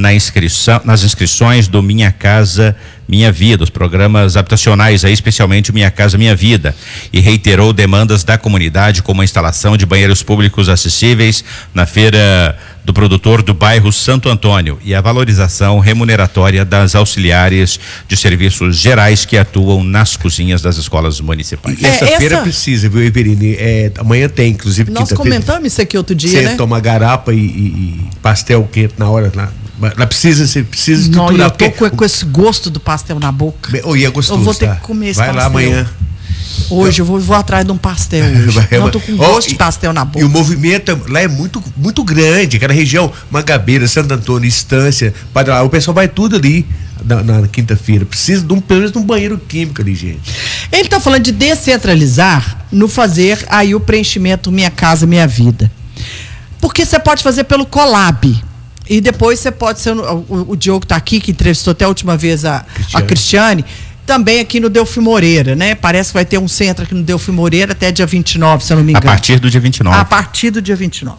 nas inscrições do Minha Casa Minha Vida, os programas habitacionais, aí, especialmente o Minha Casa Minha Vida, e reiterou demandas da comunidade como a instalação de banheiros públicos acessíveis na feira do produtor do bairro Santo Antônio e a valorização remuneratória das auxiliares de serviços gerais que atuam nas cozinhas das escolas municipais.
Essa precisa, viu, Everine? Amanhã tem, inclusive,
nós comentamos isso aqui outro dia,
você toma garapa e pastel quente na hora lá. Ela precisa estruturar.
Não, eu tô com esse gosto do pastel na boca.
É gostoso,
eu vou ter que comer esse pastel.
Vai lá amanhã.
Hoje eu vou atrás de um pastel hoje. Eu tô com gosto de pastel na boca.
E o movimento lá é muito, muito grande. Aquela região, Mangabeira, Santo Antônio, Estância, o pessoal vai tudo ali na quinta-feira. Precisa pelo menos de um banheiro químico ali, gente.
Ele tá falando de descentralizar no fazer aí o preenchimento Minha Casa Minha Vida. Porque você pode fazer pelo Colab. E depois você pode ser, o Diogo está aqui, que entrevistou até a última vez a Cristiane, também aqui no Delfim Moreira, né? Parece que vai ter um centro aqui no Delfim Moreira até dia 29, se eu não me engano.
A partir do dia 29.
A partir do dia 29.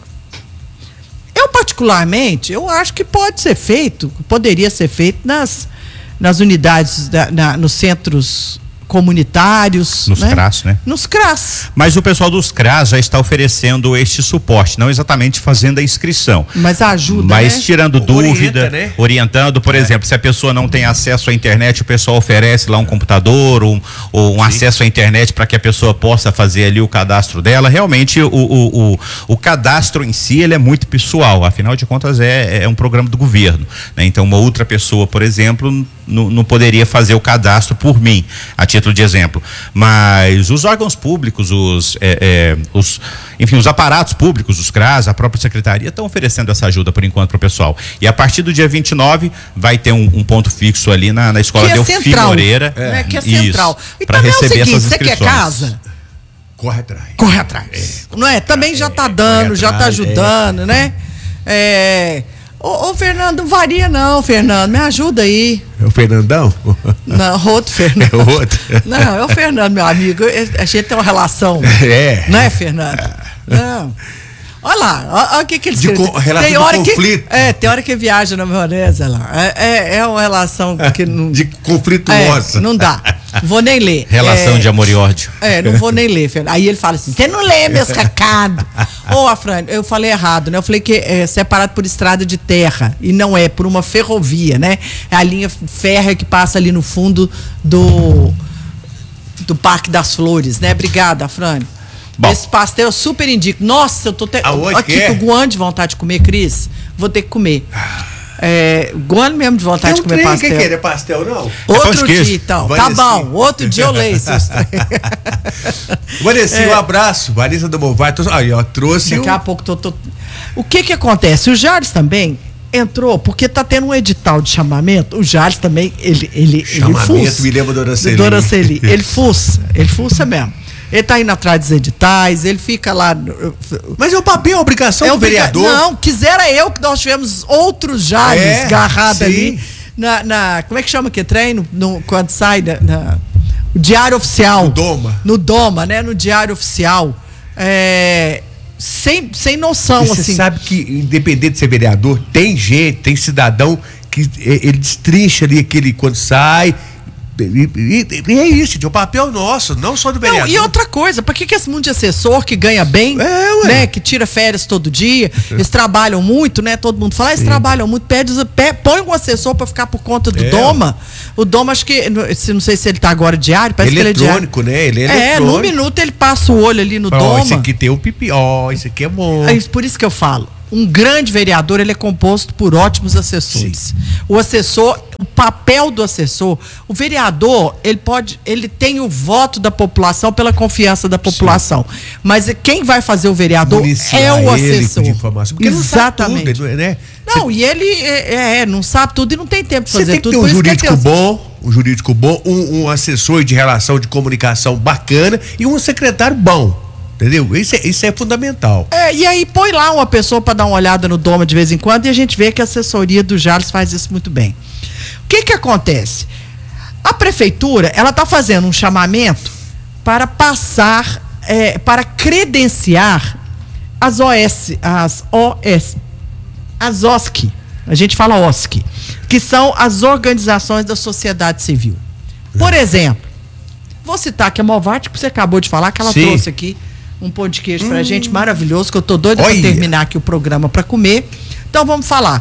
Eu, particularmente, eu acho que poderia ser feito nas unidades, nos centros comunitários.
Nos CRAS, né?
Nos CRAS.
Mas o pessoal dos CRAS já está oferecendo este suporte, não exatamente fazendo a inscrição.
Mas ajuda,
mas
né?
Tirando dúvida, né? Orientando, por exemplo, se a pessoa não tem acesso à internet, o pessoal oferece lá um computador ou um acesso à internet para que a pessoa possa fazer ali o cadastro dela. Realmente, o cadastro em si, ele é muito pessoal, afinal de contas é um programa do governo, né? Então, uma outra pessoa, por exemplo, não poderia fazer o cadastro por mim, a título de exemplo, mas os órgãos públicos, os aparatos públicos, os CRAS, a própria secretaria estão oferecendo essa ajuda por enquanto para o pessoal. E a partir do dia 29 vai ter um ponto fixo ali na escola Delfim Moreira,
que é central.
Para receber essas inscrições.
Você quer casa?
Corre atrás.
Corre atrás. Não é? Também já está dando, já está ajudando, né? Ô, Fernando, não varia não, Fernando, me ajuda aí.
É o Fernandão?
Não, outro Fernando.
É outro?
Não, é o Fernando, meu amigo, a gente tem uma relação. Não é, Fernando? Não. Olha lá, olha o que ele escreveu.
Tem hora de conflito.
Tem hora que viaja na maionese lá. É uma relação que não...
De conflituosa.
Não dá. Vou nem ler.
Relação de amor e ódio.
Não vou nem ler, Fernando. Aí ele fala assim, você não lê meus recados. Afrânio, eu falei errado, né? Eu falei que é separado por estrada de terra e não é por uma ferrovia, né? É a linha férrea que passa ali no fundo do Parque das Flores, né? Obrigada, Afrânio. Bom. Esse pastel eu super indico. Nossa, eu tô aqui com o Guan de vontade de comer, Cris. Vou ter que comer. Guan mesmo de vontade de comer pastel.
O que é pastel, não?
Outro dia, então. Tá bom. Outro dia eu leio esses
Vanessa, um abraço. Vanessa do Movar. Aí, ó, trouxe.
Daqui a pouco O que acontece? O Jales também entrou, porque tá tendo um edital de chamamento. O Jales também, ele fuça.
Me lembra do
Doraceli. Ele fuça mesmo. Ele tá indo atrás dos editais, ele fica lá.
Mas é o papel, a obrigação do vereador.
Não, quisera eu que nós tivemos outros Jales agarrados ali. Como é que chama que treino? Quando sai o Diário Oficial.
No Doma.
No Doma, né? No Diário Oficial. Sem noção,
e
assim.
Você sabe que, independente de ser vereador, tem gente, tem cidadão que ele destrincha ali aquele quando sai. E é isso, é o papel nosso, não só do vereador.
Não, e outra coisa, pra que esse mundo de assessor que ganha bem, né, que tira férias todo dia, eles trabalham muito, né, todo mundo fala, eles trabalham muito, põe um assessor pra ficar por conta do Doma. O Doma, acho que, não sei se ele tá agora diário, parece que ele é diário.
Né? Ele é eletrônico.
No minuto ele passa o olho ali no Doma.
Esse aqui tem um pipi, isso aqui é bom.
Por isso que eu falo. Um grande vereador, ele é composto por ótimos assessores. Sim. O assessor, o papel do assessor, o vereador, ele tem o voto da população pela confiança da população. Sim. Mas quem vai fazer o vereador é o assessor.
De informação, porque
exatamente.
Ele não sabe tudo, né?
Não, e ele não sabe tudo e não tem tempo de fazer tudo.
Você tem que ter um jurídico bom, um assessor de relação de comunicação bacana e um secretário bom. Entendeu? Isso é fundamental.
E aí põe lá uma pessoa para dar uma olhada no Doma de vez em quando e a gente vê que a assessoria do Jales faz isso muito bem. O que acontece? A prefeitura, ela está fazendo um chamamento para passar, para credenciar as OSC, a gente fala OSC, que são as organizações da sociedade civil. Por exemplo, vou citar aqui a Movart, que você acabou de falar, que ela trouxe aqui um pão de queijo pra gente maravilhoso, que eu tô doida para terminar aqui o programa para comer. Então vamos falar.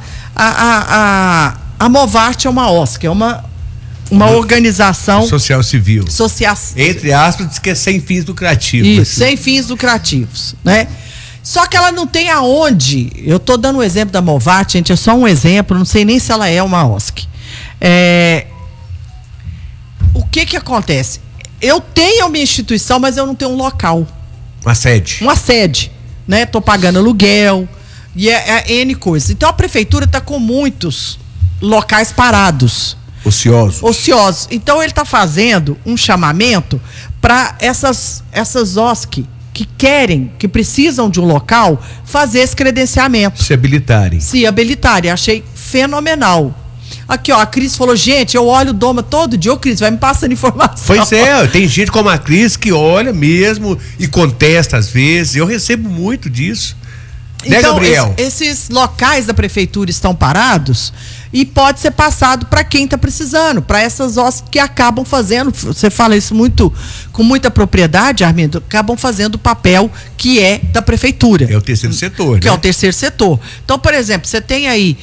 A Movart é uma OSC, é uma organização
social civil.
Entre
aspas, diz que é sem fins lucrativos.
Isso, sem fins lucrativos, né? Só que ela não tem aonde. Eu tô dando um exemplo da Movart, gente, é só um exemplo, não sei nem se ela é uma OSC. O que acontece? Eu tenho minha instituição, mas eu não tenho um local. Uma sede, né? Tô pagando aluguel e N coisas. Então a prefeitura tá com muitos locais parados. Ociosos. Então ele tá fazendo um chamamento para essas OSC que precisam de um local, fazer esse credenciamento.
Se habilitarem.
Achei fenomenal. Aqui, ó, a Cris falou, gente, eu olho o Doma todo dia. Ô, Cris, vai me passando informação.
Pois tem gente como a Cris que olha mesmo e contesta às vezes. Eu recebo muito disso. Né,
então,
Gabriel?
Esses locais da prefeitura estão parados e pode ser passado para quem está precisando, para essas OSC que acabam fazendo, você fala isso com muita propriedade, Armindo, acabam fazendo o papel que é da prefeitura.
É o terceiro setor,
que é o terceiro setor. Então, por exemplo, você tem aí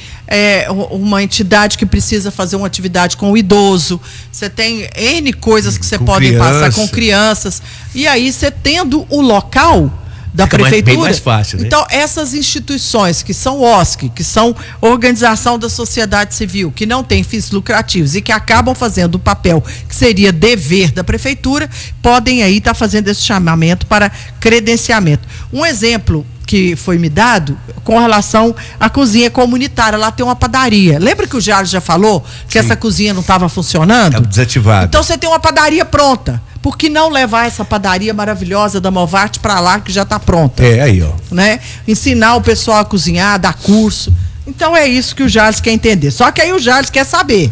uma entidade que precisa fazer uma atividade com o idoso, você tem N coisas que você pode passar com crianças, e aí você tendo o local da prefeitura,
bem mais fácil, né?
Então essas instituições que são OSC, que são organização da sociedade civil, que não tem fins lucrativos e que acabam fazendo o papel que seria dever da prefeitura, podem aí estar fazendo esse chamamento para credenciamento. Um exemplo que foi me dado com relação à cozinha comunitária, lá tem uma padaria. Lembra que o Jales já falou que essa cozinha não estava funcionando?
Estava desativada.
Então você tem uma padaria pronta. Por que não levar essa padaria maravilhosa da Movart para lá, que já está pronta?
Aí, ó.
Né? Ensinar o pessoal a cozinhar, dar curso. Então é isso que o Jales quer entender. Só que aí o Jales quer saber.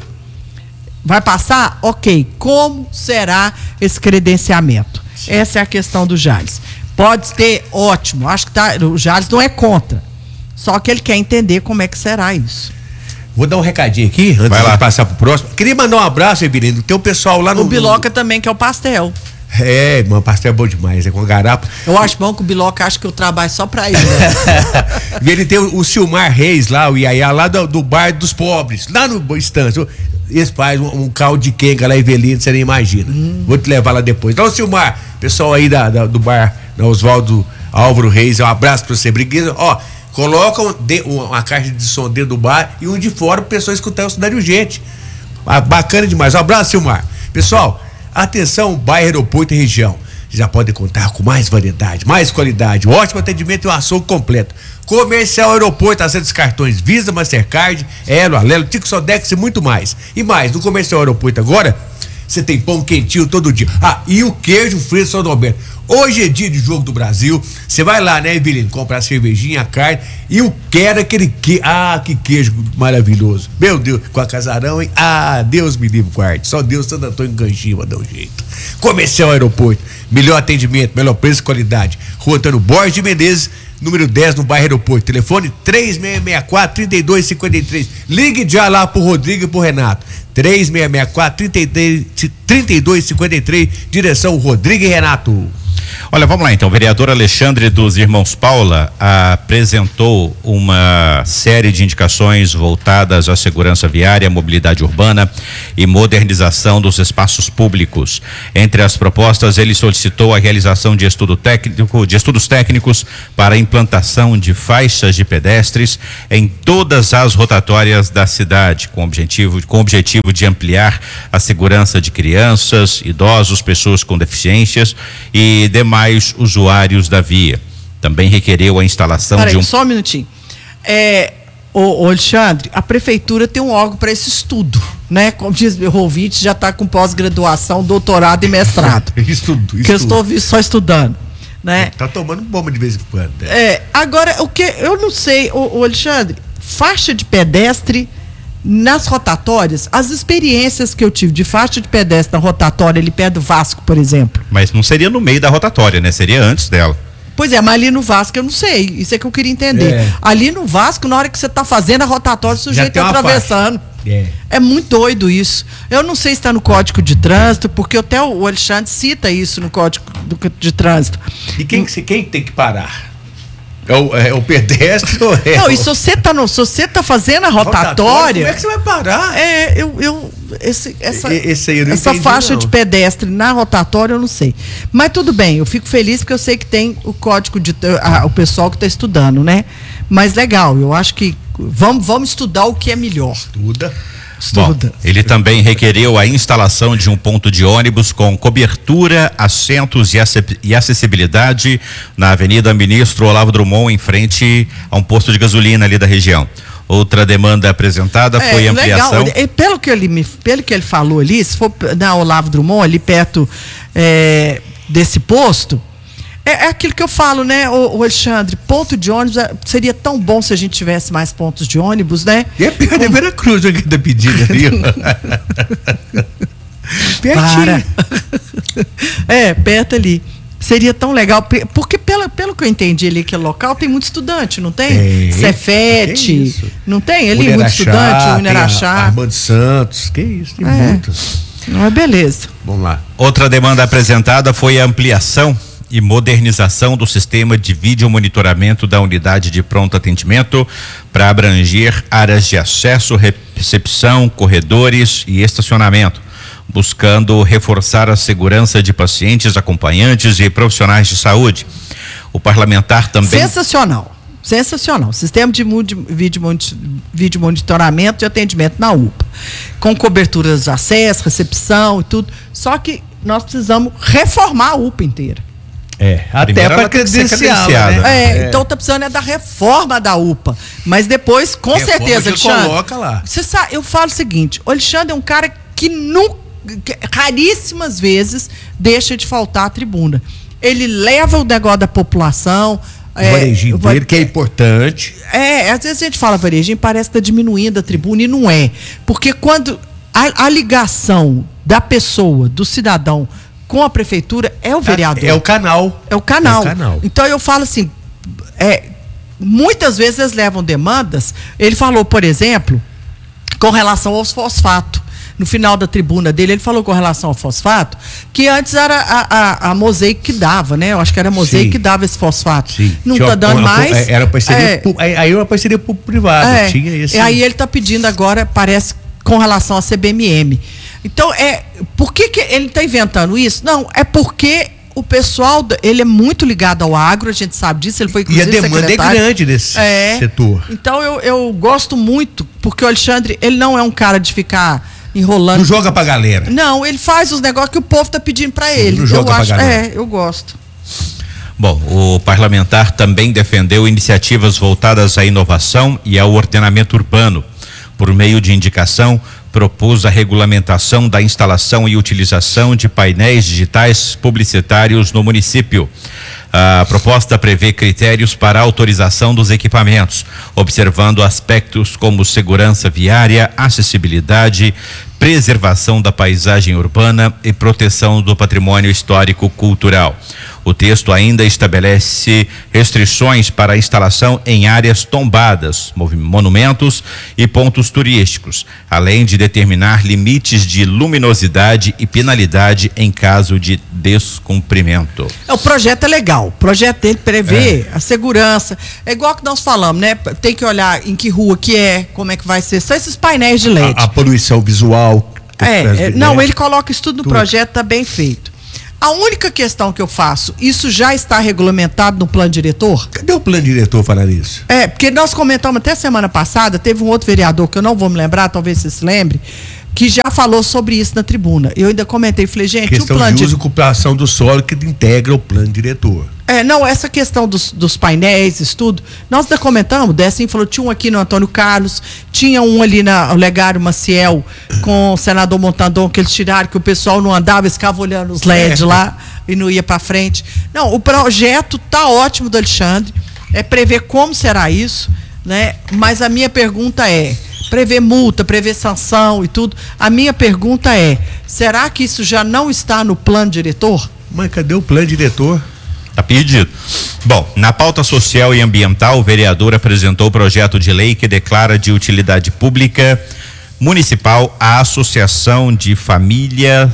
Vai passar? Ok. Como será esse credenciamento? Sim. Essa é a questão do Jales. Pode ter, ótimo. Acho que o Jales não é contra. Só que ele quer entender como é que será isso.
Vou dar um recadinho aqui, antes de passar pro próximo. Queria mandar um abraço, Evelino. Tem o pessoal lá no...
O Biloca também, que é o pastel.
Mano, pastel é bom demais, é com garapa.
Eu acho bom que o Biloca acha que eu trabalho só pra ele. Né?
Ele tem o Silmar Reis lá, o Iaiá, lá do bar dos pobres, lá no Estância. Eles fazem um caldo de quenga lá, Evelino, você nem imagina. Vou te levar lá depois. Então, Silmar, pessoal aí do bar, Oswaldo Álvaro Reis, um abraço pra você. Obrigado. Ó, colocam uma caixa de som dentro do bar e um de fora para o pessoal escutar o Cidade Urgente. Bacana demais. Um abraço, Silmar. Pessoal, atenção, bairro, aeroporto e região. Já podem contar com mais variedade, mais qualidade, ótimo atendimento e um açougue completo. Comercial Aeroporto, aceita os cartões Visa, Mastercard, Elo, Alelo, Tico Sodex e muito mais. E mais, no Comercial Aeroporto agora, você tem pão quentinho todo dia. E o queijo fresco São Norberto. Hoje é dia de jogo do Brasil. Você vai lá, né, Evelino, comprar a cervejinha, a carne. E eu quero aquele queijo. Que queijo maravilhoso. Meu Deus, com a casarão, hein? Deus me livre, guarde. Só Deus, Santo Antônio Gangiva dá um jeito. Comercial Aeroporto. Melhor atendimento, melhor preço e qualidade. Rua Antônio Borges de Menezes, número 10, no bairro Aeroporto. Telefone 3664-3253. Ligue já lá pro Rodrigo e pro Renato. 3664-3253. Direção Rodrigo e Renato.
Olha, vamos lá então. O vereador Alexandre dos Irmãos Paula apresentou uma série de indicações voltadas à segurança viária, mobilidade urbana e modernização dos espaços públicos. Entre as propostas, ele solicitou a realização de estudos técnicos para a implantação de faixas de pedestres em todas as rotatórias da cidade, com objetivo de ampliar a segurança de crianças, idosos, pessoas com deficiências e demais usuários da via. Também requereu a instalação
Só um minutinho. Alexandre, a prefeitura tem um órgão para esse estudo, né? Como diz meu ouvinte, já está com pós-graduação, doutorado e mestrado. Estudo. Que eu estou só estudando, né?
Tá tomando bomba de vez em quando.
Agora, o que eu não sei, Alexandre, faixa de pedestre nas rotatórias, as experiências que eu tive de faixa de pedestre na rotatória ali perto do Vasco, por exemplo.
Mas não seria no meio da rotatória, né? Seria antes dela.
Pois é, mas ali no Vasco eu não sei, isso é que eu queria entender. Ali no Vasco, na hora que você está fazendo a rotatória, o sujeito está atravessando. É muito doido isso. Eu não sei se está no Código de Trânsito, porque até o Alexandre cita isso no Código de Trânsito.
E quem tem que parar? É o pedestre ou
Não, e se você tá fazendo a rotatória,
como é que você vai parar?
Essa faixa de pedestre na rotatória eu não sei. Mas tudo bem, eu fico feliz porque eu sei que tem o código o pessoal que está estudando, né? Mas legal, eu acho que vamos estudar o que é melhor.
Estuda.
Bom, ele também requereu a instalação de um ponto de ônibus com cobertura, assentos e acessibilidade na Avenida Ministro Olavo Drummond, em frente a um posto de gasolina ali da região. Outra demanda apresentada foi a ampliação.
Legal. Pelo que ele falou ali, se for na Olavo Drummond, ali perto desse posto, é aquilo que eu falo, né, o Alexandre, ponto de ônibus, seria tão bom se a gente tivesse mais pontos de ônibus, né?
E é perto de Veracruz que tá pedindo ali.
Pertinho. Perto ali. Seria tão legal, porque pelo que eu entendi ali, aquele local tem muito estudante, não tem? Cefete, não tem ali muito estudante, Unerachá.
Armando Santos, que isso, tem muitos.
Não é beleza.
Vamos lá.
Outra demanda apresentada foi a ampliação e modernização do sistema de vídeo monitoramento da unidade de pronto atendimento para abranger áreas de acesso, recepção, corredores e estacionamento, buscando reforçar a segurança de pacientes, acompanhantes e profissionais de saúde. O parlamentar também...
Sensacional. Sistema de vídeo monitoramento de atendimento na UPA, com coberturas de acesso, recepção e tudo. Só que nós precisamos reformar a UPA inteira.
Até para credenciada,
né? Então tá precisando da reforma da UPA. Mas depois, com certeza, Alexandre.
Coloca lá.
Você sabe, eu falo o seguinte: o Alexandre é um cara que raríssimas vezes deixa de faltar a tribuna. Ele leva o negócio da população.
O varejinho dele, que é importante.
Às vezes a gente fala varejinho, parece que está diminuindo a tribuna, e não é. Porque quando a ligação da pessoa, do cidadão, com a prefeitura é o vereador.
É o canal.
É o canal. Então eu falo assim, muitas vezes eles levam demandas. Ele falou, por exemplo, com relação aos fosfatos. No final da tribuna dele, ele falou com relação ao fosfato, que antes era a Mosaic que dava, né? Eu acho que era a Mosaic que dava esse fosfato. Sim. Não está dando mais.
Era parceria aí uma parceria privada. Tinha esse.
E aí ele está pedindo agora, parece, com relação à CBMM. Então, por que ele está inventando isso? Não, é porque o pessoal, ele é muito ligado ao agro, a gente sabe disso, ele foi inclusive secretário. E a demanda
é grande nesse setor.
Então, eu gosto muito, porque o Alexandre, ele não é um cara de ficar enrolando.
Não joga pra galera.
Não, ele faz os negócios que o povo está pedindo para ele.
Não joga pra galera.
Eu gosto.
Bom, o parlamentar também defendeu iniciativas voltadas à inovação e ao ordenamento urbano, por meio de indicação propôs a regulamentação da instalação e utilização de painéis digitais publicitários no município. A proposta prevê critérios para a autorização dos equipamentos, observando aspectos como segurança viária, acessibilidade, preservação da paisagem urbana e proteção do patrimônio histórico-cultural. O texto ainda estabelece restrições para a instalação em áreas tombadas, monumentos e pontos turísticos, além de determinar limites de luminosidade e penalidade em caso de descumprimento.
O projeto é legal, o projeto dele prevê a segurança, é igual que nós falamos, né? Tem que olhar em que rua que é, como é que vai ser, são esses painéis de LED.
A poluição visual.
Não, ele coloca isso tudo no projeto, tá bem feito. A única questão que eu faço, isso já está regulamentado no plano diretor?
Cadê o plano diretor falar isso?
Porque nós comentamos até semana passada, teve um outro vereador que eu não vou me lembrar, talvez você se lembre, que já falou sobre isso na tribuna. Eu ainda comentei, falei, gente,
questão
o plano
de uso e ocupação do solo que integra o plano diretor.
Não, essa questão dos painéis, isso tudo, nós ainda comentamos, assim, falou, tinha um aqui no Antônio Carlos, tinha um ali na Olegário Maciel, com o senador Montandon, que eles tiraram, que o pessoal não andava, eles ficavam olhando os LEDs lá e não ia para frente. Não, o projeto tá ótimo do Alexandre, prever como será isso, né? Mas a minha pergunta prever multa, prever sanção e tudo. A minha pergunta será que isso já não está no plano diretor?
Mas cadê o plano diretor?
Está pedido. Bom, na pauta social e ambiental, o vereador apresentou o projeto de lei que declara de utilidade pública municipal a Associação de Família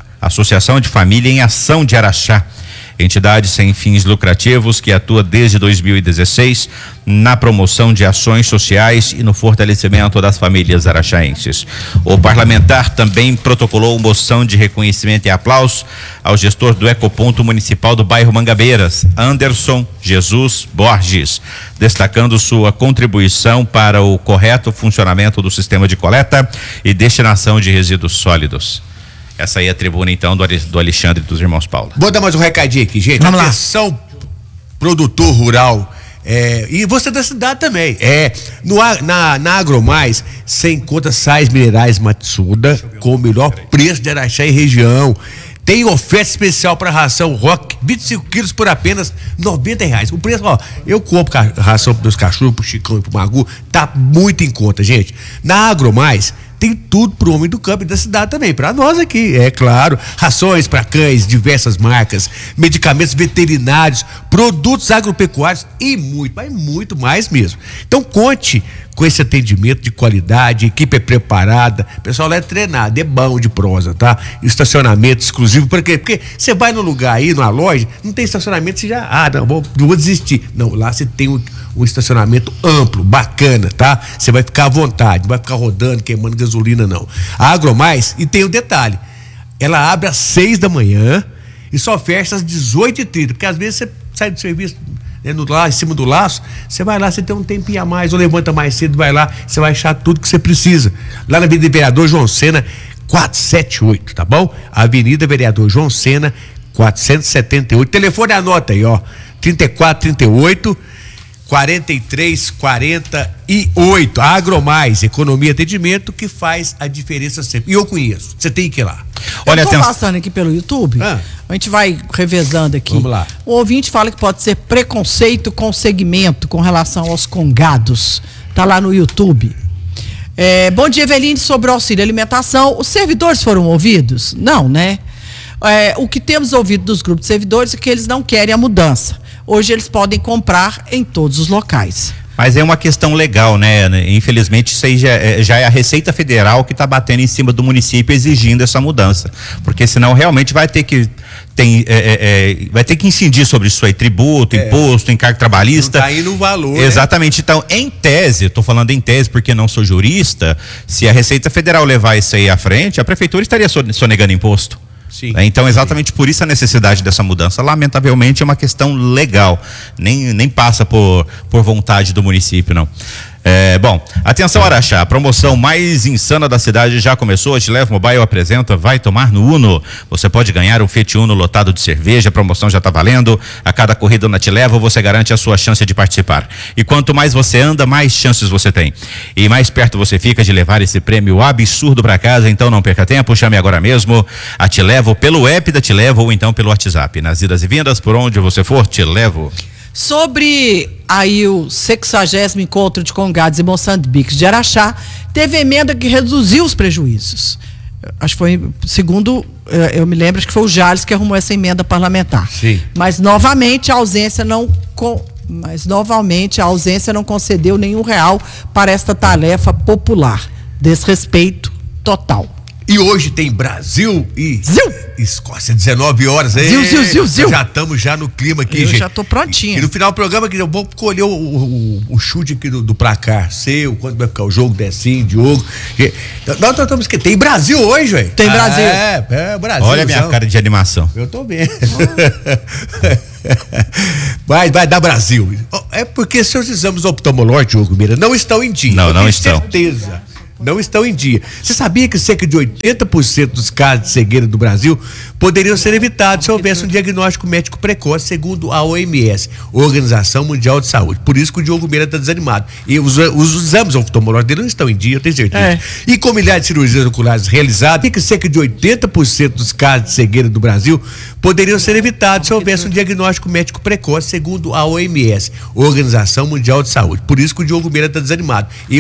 em Ação de Araxá, entidade sem fins lucrativos que atua desde 2016 na promoção de ações sociais e no fortalecimento das famílias araxaenses. O parlamentar também protocolou moção de reconhecimento e aplauso ao gestor do Ecoponto Municipal do bairro Mangabeiras, Anderson Jesus Borges, destacando sua contribuição para o correto funcionamento do sistema de coleta e destinação de resíduos sólidos. Essa aí é a tribuna, então, do Alexandre e dos irmãos Paulo.
Vou dar mais um recadinho aqui, gente.
Vamos
Atenção, produtor rural. E você da cidade também. Na AgroMais, você encontra sais minerais Matsuda com o melhor preço de Araxá e região. Tem oferta especial para ração Rock, 25 quilos por apenas R$90. O preço, eu compro ração para meus cachorros, pro Chicão e pro Magu, tá muito em conta, gente. Na AgroMais, tem tudo pro homem do campo e da cidade também, para nós aqui, é claro. Rações para cães, diversas marcas, medicamentos veterinários, produtos agropecuários e muito mais mesmo. Então conte com esse atendimento de qualidade, a equipe é preparada, o pessoal lá é treinado, é bom de prosa, tá? Estacionamento exclusivo, por quê? Porque você vai no lugar aí, numa loja, não tem estacionamento, você já, não vou desistir. Não, lá você tem um estacionamento amplo, bacana, tá? Você vai ficar à vontade, não vai ficar rodando, queimando gasolina, não. A AgroMais, e tem um detalhe, ela abre às 6 da manhã e só fecha às 18h30, porque às vezes você sai do serviço, lá em cima do laço, você vai lá, você tem um tempinho a mais, ou levanta mais cedo, vai lá, você vai achar tudo que você precisa. Lá na Avenida Vereador João Sena, 478, tá bom? Avenida Vereador João Sena, 478. Telefone, anota aí, 3438 4348. A AgroMais, economia e atendimento que faz a diferença sempre. E eu conheço, você tem que ir lá.
Olha, eu tô passando aqui pelo YouTube, a gente vai revezando aqui.
Vamos lá.
O ouvinte fala que pode ser preconceito com segmento com relação aos congados. Tá lá no YouTube. Bom dia, Eveline, sobre o auxílio alimentação. Os servidores foram ouvidos? Não, né? O que temos ouvido dos grupos de servidores é que eles não querem a mudança. Hoje eles podem comprar em todos os locais.
Mas é uma questão legal, né? Infelizmente, isso aí já é a Receita Federal que está batendo em cima do município exigindo essa mudança. Porque senão realmente vai ter que incidir sobre isso aí, tributo, imposto, encargo trabalhista.
Não tá aí no valor.
Exatamente. Né? Então, em tese, estou falando em tese porque não sou jurista, se a Receita Federal levar isso aí à frente, a prefeitura estaria sonegando imposto.
Sim,
então, exatamente por isso a necessidade dessa mudança. Lamentavelmente, é uma questão legal. Nem passa por vontade do município, não. Bom, atenção Araxá, a promoção mais insana da cidade já começou. A Te Levo Mobile apresenta Vai Tomar no Uno. Você pode ganhar um Fiat Uno lotado de cerveja, a promoção já está valendo. A cada corrida na Te Levo você garante a sua chance de participar. E quanto mais você anda, mais chances você tem. E mais perto você fica de levar esse prêmio absurdo para casa. Então não perca tempo, chame agora mesmo a Te Levo pelo app da Te Levo ou então pelo WhatsApp. Nas idas e vindas, por onde você for, Te Levo.
Sobre aí o 60º encontro de Congados e Moçambique de Araxá, teve emenda que reduziu os prejuízos. Acho que foi, segundo, eu me lembro, acho que foi o Jales que arrumou essa emenda parlamentar.
Sim.
Mas novamente a ausência não concedeu nenhum real para esta tarefa popular. Desrespeito total.
E hoje tem Brasil e Escócia, 19 horas.
Zil.
Já estamos no clima aqui,
gente.
Eu
já tô prontinha.
E no final do programa eu vou colher o chute aqui do placar seu, quanto vai ficar o jogo, Decinho, Diogo. Nós estamos que tem Brasil hoje, velho.
Tem Brasil.
Brasil.
Olha a minha cara de animação.
Eu tô vendo. Vai dar Brasil. É porque seus exames oftalmológicos, Diogo Mira, não estão em dia.
Não estão.
Certeza. Não estão em dia. Você sabia que cerca de 80% dos casos de cegueira do Brasil poderiam ser evitados se houvesse um diagnóstico médico precoce, segundo a OMS, Organização Mundial de Saúde. Por isso que o Diogo Meira está desanimado. E os exames oftalmológicos dele não estão em dia, eu tenho certeza. E com milhares de cirurgias oculares realizadas, que cerca de 80% dos casos de cegueira do Brasil poderiam ser evitados se houvesse um diagnóstico médico precoce, segundo a OMS, Organização Mundial de Saúde. Por isso que o Diogo Meira está desanimado.